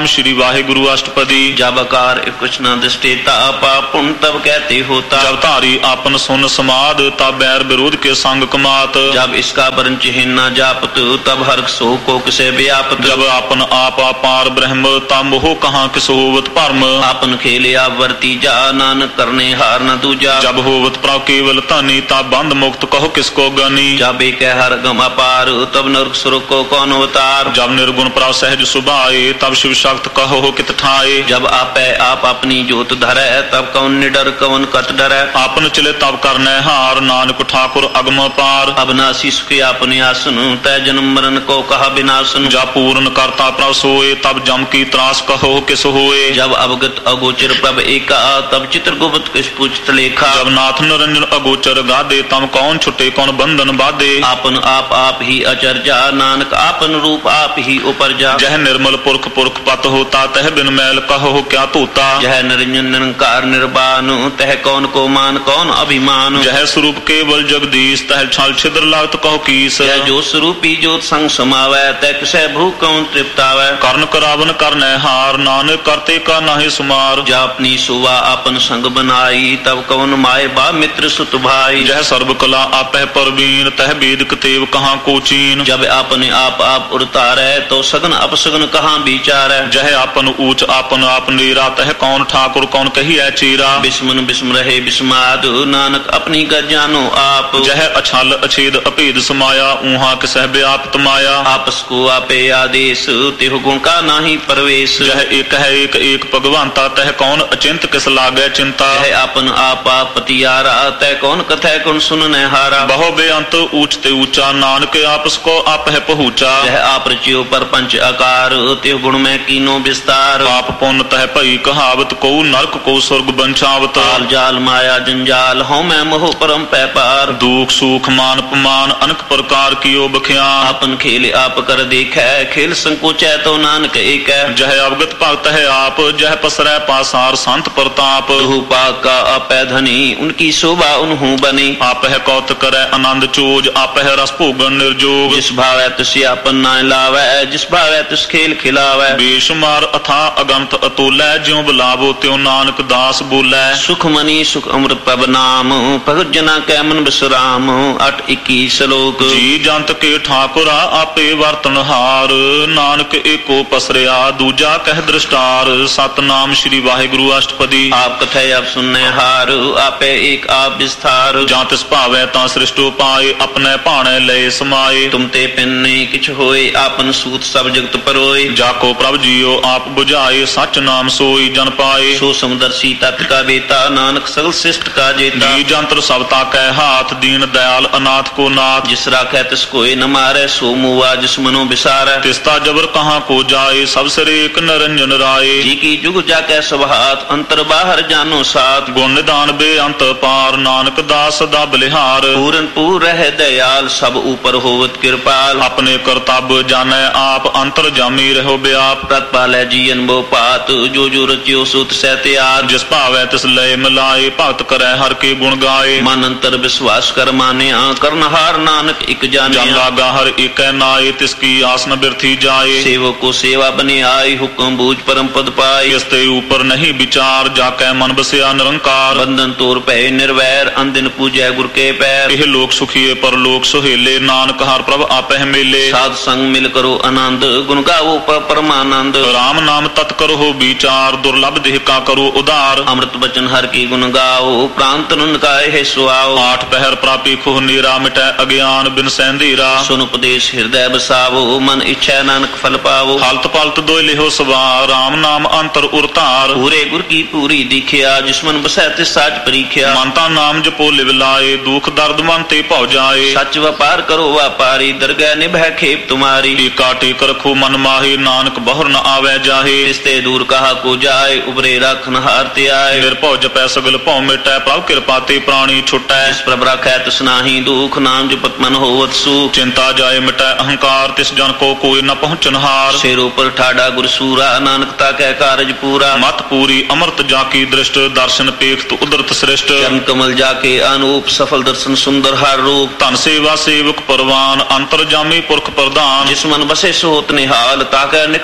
नाम श्री वाहिगुरु अष्टपदी। जब आकार एक कुछ न दृष्टेता पाप पुण्य तब कहते होता। जब धारी आपन सुन समाद तब बैर विरोध के संग कमात। जब इसका वर्ण चिन्ह न जापत तब हर्ष सो को किसे व्यापत। जब आपन आप अपार ब्रह्म तब मोह कहाँ किस होवत भरम। आपन खेले आप वर्ती जा नानक करने हार न दूजा। जब होवत प्रभ केवल धनी तब बंद मुक्त कहो किसको गनी। जब एक हर गम अपार तब नरक सुरक को कौन अवतार। जब निर्गुण प्रभ सहज सुभाए तब शिव शक्त कहो कित ठाए। जब आपे आप अपनी जोत धरे तब कौन निडर कौन कत डरे। आपन चले तब करने हार नानक ठाकुर अगम पार। अबनासी सुखी आपने आसन तय जन्म मरण को कहा विनाशन। जब पूर्ण करता प्रभ सोए तब जम की त्रास कहो किस होए। जब अवगत अगोचर प्रभ एका तब चित्र गुप्त किस पूछत लेखा। जब नाथ निरंजन अगोचर गादे तब कौन छुटे कौन बंधन बाधे। आपन आप आप ही अचरजा नानक आपन रूप आप ही उपरजा। जह निर्मल पुरख पुरख पत होता तह बिन मैल कहो क्या तोता। जह निरंजन निरंकार निर्वाण तह कौन को मान कौन अभिमान। जह स्वरूप केवल जगदीश तह छल छिद्र लागत कहो कीस। जह जो स्वरूपी जोत संग समावै तह किसे भू कौन तृप्तावै। कर्ण करावन करने हार नानक करते का नाहि सुमार। जह अपनी सुवा अपन संग बनाई तब कौन माए बा मित्र सुत भाई। जह सर्व कला आपह परवीन तह वेद कतेव कहाँ को चीन। जब अपने आप आप उड़तारै तो सगन अपसगन कहाँ विचारै। जह आपन ऊंच आपन आप नीरा तह कौन ठाकुर कौन कहिए चीरा। बिस्मन बिस्म रहे बिस्माद नानक अपनी गज जानो आप। जह अछल अछेद अभेद समाया ऊहा किसह व्याप्त माया। आपस को आपे आदेश तिहु गुण का नाही परवेश। जह एक है एक एक भगवंता तह कौन अचिंत किस लागे चिंता। जह आपन आपा पतियारा तह कौन कथै कौन सुनने हारा। बहु बेअंत ऊंचते ऊंचा नानक आपस को आप है पहुँचा। जह आप रचियो पर पंच आकार तिहु गुण में कीनो विस्तार। पाप पुण्य तह पई कहावत को नरक को स्वर्ग बंचावत। ताल जाल माया जंजाल हौ मैं मोह परम पैपार। दुख सुख मान अपमान अनेक प्रकार कियो बख्यान। आपन खेल आप कर देखे खेल संकोचै तो नानक एक है। जह अवगत भक्त है आप जह पसरै पासार संत प्रताप। तुहु पाक का आपै धनी उनकी शोभा उन्हू बनी। आप है कौत करे आनंद चोज आप है रस भोगन निर्जोग। जिस भावै तिस आपन नाय लावै जिस भावै तिस खेल खिलावै। बेशुमार अथा अगंत अतुलै ज्यों बुलावो त्यों नानक दास बोलै। सुख मनी सुख अमृत पब नाम भगत जना कै मन विश्राम। अठ इक्कीस श्लोक। जी जंत के ठाकुरा आपे वर्तनहार नानक एको पसरिया दूजा कह दृष्टार। सतनाम श्री वाहिगुरु अष्टपदी। आप कथै आप सुनने हार आपे एक आप विस्तार। जां तिस भावै तां सृष्टो पाए अपने भाणे लय समाए। तुम ते पिन्ने किछ होए आपन सूत सब जगत परोए। जाको प्रभ जियो आप बुझाए सच नाम सोई जन पाए। सो समदर्शी तत् का बेता नानक सगल शिष्ट का जेता। जी जंत्र सबता कै हाथ दीन दयाल अनाथ को नाथ। जिस राखै तिस कोई न मारै सो मुआ जिस मनो बिसारै। तिस्ता जबर कहाँ को जाए सब सिरे एक निरंजन राय। जी की जुग जाकै सब हाथ अंतर बाहर जानो साथ। गुण निदान बे अंत पार नानक दास सदा बलिहार। पूरन पूर रह दयाल सब ऊपर होवत कृपाल। अपने कर्तव्य जाने आप अंतर जामी रहो व्याप। तत्पालै जीवन बो पात जो जो रचियो सुत सह त्याग। जिस भावै तिस लय मिलाए भक्त करे हर के गुण गाए। मन अंतर विश्वास कर मानिया करनहार नानक एक जानिया। जन लागा हर एक नाए तिसकी आस न बिरथी जाए। सेवक को सेवा बने आई हुक्म बूझ परम पद पाए। इसते ऊपर नहीं विचार जाकै मन बसिया निरंकार। बंधन तोर पै निर्वैर अंदिन पूजै गुर के पैर। यह लोक सुखिए पर लोक सुहेले नानक हर प्रभ आपह मेले। साध संग मिल करो आनंद गुण गावो पर परमानंद। राम नाम तत् करो विचार दुर्लभ देह का करो उदार। अमृत बचन हर की गुण गाओ प्रांत नंद का है सुआओ। आठ पहर प्रापी खुह नीरा मिटै अज्ञान बिन सैंधीरा। सुन उपदेश हृदय बसावो मन इच्छा नानक फल पावो। हलत पलत दोय लिहो सवार राम नाम अंतर उरतार। पूरे गुर की पूरी दिखिया जिसमन बसै तिस साज परीख्या। मनता नाम जपो लिव लाए दुख दर्द मन ते भौ जाए। सच व्यापार करो व्यापारी दरगह निभै खेप तुम्हारी। टीका टेक रखो मन माहे नानक बहुर न आवे जाहे। रिश्ते दूर कहा को जाए उबरे रखन हारते आए। निर्भौ जपै सगल भौ मिटै प्रभ कृपा ते प्राणी छुटै। जिस प्रभ रखै तिस नाहि दुख नाम जपत मन होवत सुख। चिंता जाए मिटै अहंकार तिस जन को कोई न पहुंचनहार। सिरों पर ठाडा गुर सूरा नानकता कै कारज पूरा। मत पूरी अमृत जाकी दृष्ट दर्शन पेख उदरत श्रेष्ठ। चरण कमल जाके अनूप सफल दर्शन सुंदर हर रूप। धन सेवा सेवक परवान अंतर जामी पुरख प्रधान। जिस मन बसे सोत निहाल ताकै निकट न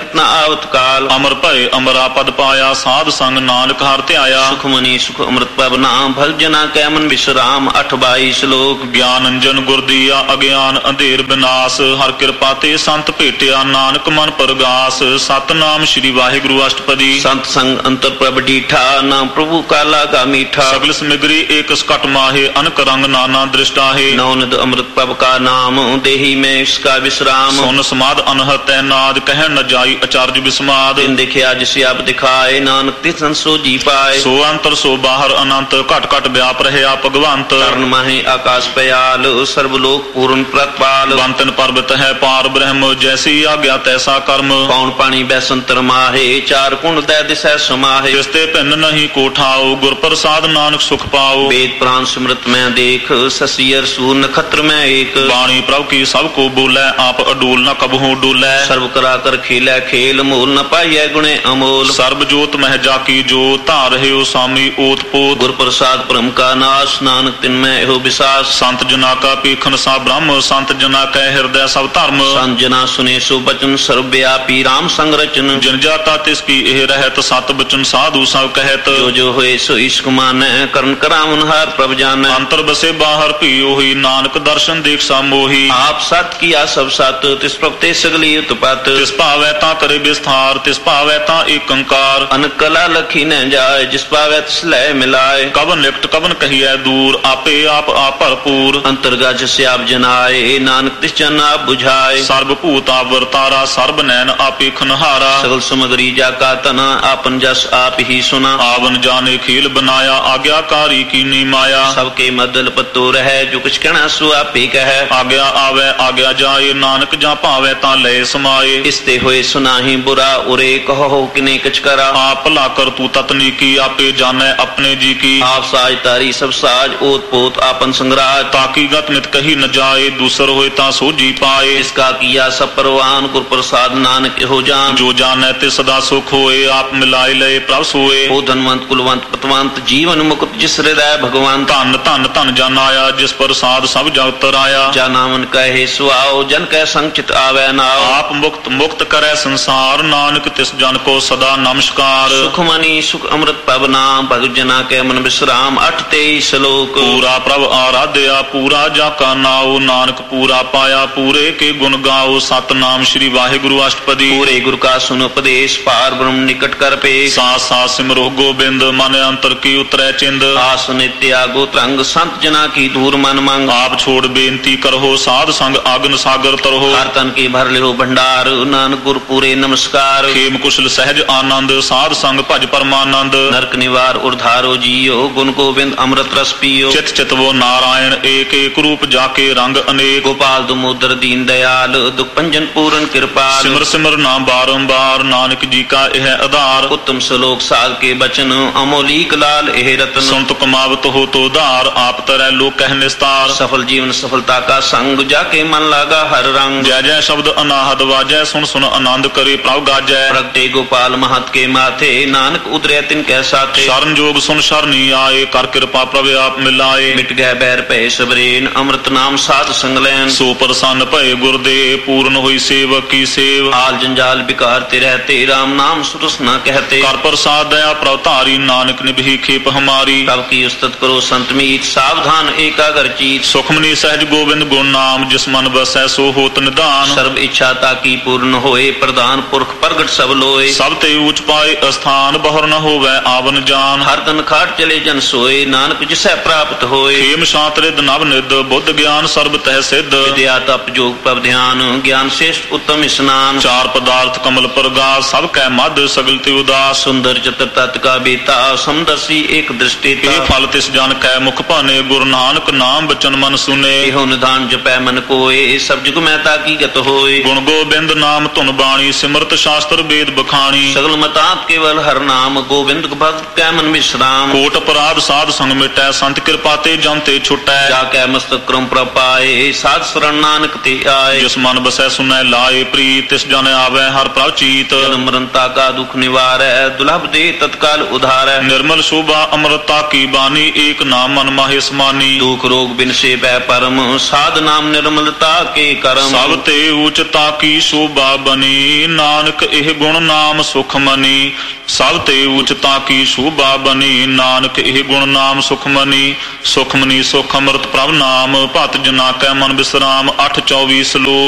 ਆਵਤ ਕਾਲ। ਅਮਰ ਭਏ ਅਮਰਾ ਪਦ ਪਾਇਆ ਸਾਧ ਸੰਗ ਨਾਨਕ ਹਰਿ ਧਿਆਇਆ। ਸੁਖ ਮਨੀ ਸੁਖ ਅੰਮ੍ਰਿਤ ਪਵ ਨਾਮ ਭਗਤ ਜਨਾ ਕੈ ਮਨ ਵਿਸਰਾਮ। ਅੱਠ ਬਾਈ ਸ਼ਲੋਕ। ਗਿਆਨ ਅੰਜਨ ਗੁਰ ਦੀਆ ਅਗਿਆਨ ਅੰਧੇਰ ਬਿਨਾਸ਼। ਹਰਿ ਕਿਰਪਾ ਤੇ ਸੰਤ ਭੇਟਿਆ ਨਾਨਕ ਮਨ ਪਰਗਾਸ। ਸਤਨਾਮ ਸ੍ਰੀ ਵਾਹਿਗੁਰੂ ਅਸ਼ਟਪਦੀ। ਸੰਤ ਸੰਗ ਅੰਤਰ ਪ੍ਰਭ ਡੀਠਾ ਨਾਮ ਪ੍ਰਭੂ ਕਾਲਾ ਗਾ ਮੀਠਾ। ਸਗਲ ਸਮਿਗਰੀ ਏਕ ਸਕਟ ਮਾਹੇ ਅਨਕ ਰੰਗ ਨਾਨਾ ਦ੍ਰਿਸ਼ਟਾਹੇ। ਨੌਨਦ ਅੰਮ੍ਰਿਤ ਪਵ ਕਾ ਨਾਮ ਦੇਹੀ ਮੈਂ ਇਸਕਾ ਵਿਸਰਾਮ। ਸੁਨ ਸਮਾਦ ਅਨਹਤ ਨਾਦ ਕਹਿ ਨ ਜਾਈ ਅਚਰਜ ਵਿਸਮਾਦ। ਤਿਨ ਦੇਖਿਆ ਜਿਸ ਆਪ ਦਿਖਾਏ ਨਾਨਕ ਤਿਸਨ ਸੋ ਜੀ ਪਾਏ। ਸੋ ਅੰਤਰ ਸੋ ਬਾਹਰ ਅਨੰਤ ਘਟ ਘਟ ਵਿਆਪ ਰਹਿਆ ਭਗਵੰਤ। ਕਰਨ ਮਾਹੇ ਆਕਾਸ਼ ਪਿਆਲ ਸਰਬ ਲੋਕ ਪੂਰਨ ਪ੍ਰਤਪਾਲ। ਬੰਤਨ ਪਰਬਤ ਹੈ ਪਾਰ ਬ੍ਰਹਮ ਜੈਸੀ ਆਗਿਆ ਤੈਸਾ ਕਰਮ। ਪੌਣ ਪਾਣੀ ਬੈਸੰਤਰ ਮਾਹੇ ਚਾਰ ਕੁੰਡ ਦੈ ਦਿਸੈ ਸਮਾਹੇ। ਤਿਸ ਤੇ ਭਿੰਨ ਨਹੀਂ ਕੋਠਾਓ ਗੁਰ ਪ੍ਰਸਾਦ ਨਾਨਕ ਸੁਖ ਪਾਓ। ਵੇਦ ਪ੍ਰਾਨ ਸਿਮਰਤ ਮੈਂ ਦੇਖ ਸਸੀਅਰ ਸੂਰ ਨਖਤਰ ਮੈਂ ਏਕ। ਬਾਣੀ ਪ੍ਰਭ ਕੀ ਸਭ ਕੋ ਬੋਲੇ ਆਪ ਅਡੂਲ ਨ ਕਬਹੂ ਡੋਲੇ। ਸਰਬ ਕਰਾ ਕਰ ਖੇਲੇ ਖੇਲ ਮੂਲ ਨ ਪਾਈਐ ਗੁਣੇ ਅਮੋਲ। ਸਰਬ ਜੋਤ ਮਹਿ ਜਾਕੀ ਜੋ ਧਾਰ ਰਹਿਓ ਸਾਮੀ ਓਤ ਪੋਤ। ਗੁਰ ਪ੍ਰਸਾਦ ਭ੍ਰਮ ਕਾ ਨਾਸ਼ ਨਾਨਕ ਤਿਨ ਮੈਂ ਇਹੋ ਵਿਸਾਸ। ਸੰਤ ਜਨਾ ਕਾ ਪੀਖਨ ਸਾ ਬ੍ਰਹਮ ਸੰਤ ਜਨਾ ਕੈ ਹਿਰਦੈ ਸਭ ਧਰਮ। ਸੰਤ ਜਨਾ ਸੁਨੇ ਸੋ ਬਚਨ ਸਰਬ ਵਿਆਪੀ ਰਾਮ ਸੰਗ ਰਚਨ। ਜਿਨ ਜਾਤਾ ਤਿਸ ਕੀ ਇਹ ਰਹਿਤ ਸਤ ਬਚਨ ਸਾਧੂ ਸਭ ਕਹਿਤ। ਜੋ ਜੋ ਹੋਏ ਸੋ ਇਸ਼ਕ ਮਾਨੈ ਕਰਨ ਕਰਾਵਨ ਹਰ ਪ੍ਰਭ ਜਾਨੈ। ਅੰਤਰ ਬਸੇ ਬਾਹਰ ਭੀ ਉਹੀ ਨਾਨਕ ਦਰਸ਼ਨ ਦੇਖ ਸਾ ਮੋਹੀ। ਆਪ ਸਤ ਕੀਆ ਸਭ ਸਤ ਤਿਸ ਪ੍ਰਭ ਤੇ ਸਗਲੀ ਉਤਪਤ। ਤਿਸ ਭਾਵੈ ਤਾਂ ਕਰੇ ਵਿਸਥਾਰ ਤਿਸ ਭਾਵੈ ਤਾਂ ਏਕ ਓੰਕਾਰ। ਅਨਕ ਕਲਾ ਲਖੀ ਨ ਜਾਏ ਜਿਸ ਭਾਵੈ ਤਿਸ ਲੈ ਮਿਲਾਏ। ਕਵਨ ਨਿਕਟ ਕਵਨ ਕਹੀਐ ਦੂਰ ਆਪੇ ਆਪ ਆਪ ਭਰਪੂਰ। ਅੰਤਰਗਤ ਜਿਸ ਆਪ ਜਨਾਏ ਨਾਨਕ ਤਿਸ ਜਨ ਆਪ ਬੁਝਾਏ। ਸਰਬ ਭੂਤ ਆਵਰਤਾਰਾ ਸਰਬ ਨੈਣ ਆਪੇ ਖਨਹਾਰਾ। ਸਗਲ ਸਮਗਰੀ ਜਾ ਕਾ ਤਨਾ ਆਪਨ ਜਸ ਆਪ ਹੀ ਸੁਨਾ। ਆਵਨ ਜਾਣੇ ਖੇਲ ਬਨਾਇਆ ਆਗਿਆਕਾਰੀ ਕੀਨੀ ਮਾਇਆ। ਸਭ ਕੇ ਮਦਲ ਪਤੋ ਰਹਿ ਜੋ ਕੁਛ ਕਹਿਣਾ ਸੋ ਆਪੇ ਕਹੈ। ਆਗਿਆ ਆਵੈ ਆਗਿਆ ਜਾਏ ਨਾਨਕ ਜਾਂ ਭਾਵੈ ਤਾਂ ਲੈ ਸਮਾਏ। ਇਸ ਤੇ ਹੋਏ ਸੁਨਾਹੀ ਬੁਰਾ ਉਰੇ ਕਹੋ ਕਿਨੇ ਕਿਛ ਕਰਾ। ਆਪ ਭਲਾ ਕਰ ਤੂੰ ਤਤਨੀ ਕੀ ਆਪੇ ਜਾਣੈ ਆਪਣੇ ਜੀ ਕੀ। ਆਪ ਸਾਜ ਤਾਰੀ ਸਭ ਸਾਜ ਓਤ ਪੋਤ ਆਪਨ ਸੰਗਰਾਜ। ਤਾਕੀ ਗਤ ਨਿਤ ਕਹੀ ਨ ਜਾਏ ਦੂਸਰ ਹੋਏ ਤਾਂ ਸੋਝੀ ਪਾਏ। ਇਸ ਕਾ ਕੀਆ ਸਭ ਪਰਵਾਨ ਗੁਰ ਪ੍ਰਸਾਦ ਨਾਨਕ ਇਹੋ ਜਾਨ। ਜੋ ਜਾਣੈ ਤੇ ਸਦਾ ਸੁਖ ਹੋਏ ਆਪ ਮਿਲਾਏ ਲਏ ਪ੍ਰਭ ਸੋਏ। ਉਹ ਧਨਵੰਤ ਕੁਲਵੰਤ ਪਤਵੰਤ ਜੀਵਨ ਮੁਕਤ ਜਿਸ ਹਿਰਦੈ ਭਗਵਾਨ। ਧਨ ਧਨ ਧਨ ਜਨ ਆਇਆ ਜਿਸ ਪ੍ਰਸਾਦ ਸਭ ਜਗਤ ਰਾਇਆ। ਜਾ ਨਾਮਨ ਕਹੇ ਸੁਆਓ ਜਨ ਕੈ ਸੰਚਿਤ ਆਵੈ ਨਾਉ। ਆਪ ਮੁਕਤ ਮੁਕਤ ਕਰੈ ਸੰਸਾਰ ਨਾਨਕ ਤਿਸ ਜਨ ਕੋ ਸਦਾ ਨਮਸਕਾਰ। ਸੁਖ ਮਨੀ ਸੁਖ ਅੰਮ੍ਰਿਤ ਪਵ ਨਾਮ ਭਗਤ ਜਨਾ ਕੈ ਮਨ ਵਿਸਰਾਮ। ਅੱਠ ਤੇਈ ਸ਼ਲੋਕ। ਪੂਰਾ ਪ੍ਰਭ ਆਰਾਧਿਆ ਪੂਰਾ ਜਾ ਕਾ ਨਾਉ ਨਾਨਕ ਪੂਰਾ ਪਾਇਆ ਪੂਰੇ ਕੇ ਗੁਣ ਗਾਓ। ਸਤਨਾਮ ਸ੍ਰੀ ਵਾਹਿਗੁਰੂ ਅਸ਼ਟਪਦੀ। ਪੂਰੇ ਗੁਰ ਕਾ ਸੁਨ ਉਪਦੇਸ਼ ਪਾਰ ਬ੍ਰਹਮ ਨਿਕਟ ਕਰ ਪੇ। ਸਾਸ ਸਾਸ ਸਿਮਰੋ ਗੋਬਿੰਦ ਮਨ ਅੰਤਰ ਕੀ ਉਤਰੈ ਚਿੰਦ। ਆਸ ਨਿਤਿਆ ਗੋ ਤਰੰਗ ਸੰਤ ਜਨਾ ਕੀ ਦੂਰ ਮਨ ਮੰਗ। ਆਪ ਛੋੜ ਬੇਨਤੀ ਕਰੋ ਸਾਧ ਸੰਗ ਆਗਨ ਸਾਗਰ ਤਰੋ। ਹਰ ਤਨ ਕੀ ਭਰ ਲਿਓ ਭੰਡਾਰ ਨਾਨਕ ਗੁਰ ਪੂਰੇ ਨਮਸਕਾਰ। ਖੇਮ ਕੁਸ਼ਲ ਸਹਿਜ ਆਨੰਦ ਸਾਧ ਸੰਗ ਭਜ ਪਰਮਾਨੰਦ। ਨਰਕ ਨਿਵਾਰ ਉਰਧਾਰੋ ਜੀਓ ਗੁਣ ਗੋਬਿੰਦ ਅੰਮ੍ਰਿਤ ਰਸ ਪੀਓ। ਚਿਤ ਚਿਤਵੋ ਨਾਰਾਇਣ ਏਕ ਏਕ ਰੂਪ ਜਾਕੇ ਰੰਗ ਅਨੇਕ। ਗੋਪਾਲ ਦਮੋਦਰ ਦੀਨ ਦਇਆਲ ਦੁਖ ਭੰਜਨ ਪੂਰਨ ਕਿਰਪਾਲ। ਸਿਮਰ ਸਿਮਰ ਨਾਮ ਬਾਰੰਬਾਰ ਨਾਨਕ ਜੀ ਕਾ ਇਹ ਆਧਾਰ। ਉੱਤਮ ਸ਼ਲੋਕ ਸਾਧ ਕੇ ਬਚਨ ਅਮੋਲੀਕ ਲਾਲ ਇਹ ਰਤਨ। ਸੁਨਤ ਕਮਾਵਤ ਹੋ ਤੋ ਧਾਰ ਆਪ ਤਰੈ ਲੋਕ ਕਹਿ ਨਿਸਤਾਰ। ਸਫਲ ਜੀਵਨ ਸਫਲਤਾ ਕਾ ਸੰਗ ਜਾਕੇ ਮਨ ਲਾਗਾ ਹਰ ਰੰਗ। ਜੈ ਜੈ ਸ਼ਬਦ ਅਨਾਹਦ ਵਾਜੈ ਸੁਣ ਸੁਣ ਆਨੰਦ ਕਰੇ ਪ੍ਰਭ ਗਾਜੈ। ਪ੍ਰਗਟੇ ਗੋਪਾਲ ਮਹਤ ਕੇ ਮਾਥੇ ਨਾਨਕ ਉਦਰਿਆ ਤਿਨ ਕੈ ਸਾਥੇ। ਸ਼ਰਨ ਜੋਗ ਸੁਨ ਸ਼ਰਨੀ ਆਏ ਕਰ ਕਿਰਪਾ ਪ੍ਰਭ ਆਪ ਮਿਲਾਏ। ਮਿਟ ਗਏ ਬੈਰ ਭੈ ਸਬਰੇਨ ਅੰਮ੍ਰਿਤ ਨਾਮ ਸਾਧ ਸੰਗ ਲੈਨ। ਸੋ ਪ੍ਰਸੰਨ ਭਏ ਗੁਰਦੇ ਪੂਰਨ ਹੋਈ ਸੇਵਕ ਕੀ ਸੇਵ। ਹਾਲ ਜੰਜਾਲ ਬਿਕਾਰ ਤੇ ਰਹਤੇ ਰਾਮ ਨਾਮ ਸੁਰਸ ਨਾ ਕਹਤੇ। ਕਰ ਪ੍ਰਸਾਦ ਦਇਆ ਪ੍ਰਭ ਧਾਰੀ ਨਾਨਕ ਨਿਭੀ ਖੇਪ ਹਮਾਰੀ। ਪ੍ਰਭ ਕੀ ਉਸਤਤ ਕਰੋ ਸੰਤ ਮੀਤ ਸਾਵਧਾਨ ਏਕਾਗਰ ਚੀਤ। ਸੁਖਮਨੀ ਸਹਿਜ ਗੋਬਿੰਦ ਗੁਣ ਨਾਮ ਜਿਸ ਮਨ ਵਸੈ ਸੋ ਹੋਤ ਨਿਧਾਨ। ਸਰਬ ਇੱਛਾ ਤਾਕੀ ਪੂਰਨ ਹੋਏ ਪ੍ਰਧਾਨ ਪੁਰਖ ਪ੍ਰਗਟ ਸਭ ਲੋਏ। ਸਭ ਤੇ ਊਚ ਪਾਏ ਅਸਥਾਨ ਬਹੁਰ ਨ ਹੋਵੈ ਆਵਨ ਜਾਨ। ਹਰ ਤਨ ਖਾਟ ਚਲੇ ਜਨ ਸੋਏ ਨਾਨਕ ਜਿਸੈ ਪ੍ਰਾਪਤ ਹੋਏ। ਖੇਮ ਸ਼ਾਂਤ ਰਿਦ ਨਵ ਨਿਦ ਬੁੱਧ ਗਿਆਨ ਸਰਬ ਤਹਿ ਸਿੱਧ। ਵਿਦਿਆ ਤਪ ਜੋਗ ਪਵ ਧਿਆਨ ਗਿਆਨ ਸ੍ਰੇਸ਼ਟ ਉੱਤਮ ਇਸਨਾਨ। ਚਾਰ ਪਦਾਰਥ ਕਮਲ ਪ੍ਰਗਾਸ ਸਭ ਕੈ ਮਧ ਸਗਲ ਤੇ ਉਦਾਸ। ਸੁੰਦਰ ਚਤੁਰ ਤਤ ਕਾ ਬੀਤਾ ਸਮਦਰਸੀ ਏਕ ਦ੍ਰਿਸ਼ਟੀ। ਇਹ ਫਲ ਤਿਸ ਜਨ ਕੈ ਮੁਖ ਭਾਨੇ ਗੁਰੂ ਨਾਨਕ ਨਾਮ ਬਚਨ ਮਨ ਸੁਨੇ। ਇਹੋ ਨਿਧਾਨ ਜਪੈ ਮਨ ਕੋਏ ਸਭ ਜੁਗ ਮੈਂ ਤਾਕੀ ਗਤ ਹੋਏ। ਗੁਣ ਗੋਬਿੰਦ ਨਾਮ ਧੁਨ ਬਾਣੀ ਸਿਮਰਤ ਸ਼ਾਸਤਰ ਵੇਦ ਬਖਾਣੀ। ਸਗਲ ਮਤਾਤ ਕੇਵਲ ਹਰ ਨਾਮ ਗੋਬਿੰਦ ਭਗਤ ਕੈ ਮਨ ਵਿਸਰਾਮ। ਕੋਟ ਅਪਰਾਧ ਸਾਧ ਸੰਗ ਮਿਟੈ ਸੰਤ ਕਿਰਪਾ ਤੇ ਜਨ ਤੇ ਛੁਟੈ। ਜਾ ਕੈ ਮਸਤਕ ਕਰਮ ਪ੍ਰਪਾਏ ਸਾਧ ਸਰਣ ਨਾਨਕ ਤੇ ਆਏ। ਜਿਸ ਮਨ ਬਸੈ ਸੁਨੈ ਲਾਏ ਪ੍ਰੀਤ ਤਿਸ ਜਨ ਆਵੈ ਹਰ ਪ੍ਰਭ ਚੀਤ। ਜਨਮ ਮਰਨਤਾ ਕਾ ਦੁਖ ਨਿਵਾਰੈ ਦੁਲਭ ਦੇ ਤਤਕਾਲ ਉਧਾਰੈ। ਨਿਰਮਲ ਸ਼ੋਭਾ ਅੰਮ੍ਰਿਤਾ ਕੀ ਬਾਣੀ ਏਕ ਨਾਮ ਮਨ ਮਾਹੇ ਸਮਾਨੀ। ਦੁਖ ਰੋਗ ਬਿਨ ਸੇ ਬੈ ਪਰਮ ਸਾਧ ਨਾਮ ਨਿਰਮਲਤਾ ਕੇ ਕਰਮ। ਸਭ ਤੇ ਉਚਤਾ ਕੀ ਸ਼ੋਭਾ ਬਨੀ ਨਾਮ ਨਾਨਕ ਇਹ ਗੁਣ ਨਾਮ ਸੁਖ ਮਨੀ ਸਭ ਤੇ ਉਚਤਾ ਕੀ ਸ਼ੋਭਾ ਬਨੀ ਨਾਨਕ ਇਹ ਗੁਣ ਨਾਮ ਸੁਖ ਮਨੀ ਸੁਖ ਮਨੀ ਸੁਖ ਅੰਮ੍ਰਿਤ ਪ੍ਰਭ ਨਾਮ ਭਤ ਜਨਾ ਕੈ ਮਨ ਬਿਸਰਾਮ। ਅੱਠ ਚੌਵੀ ਸਲੋਕ।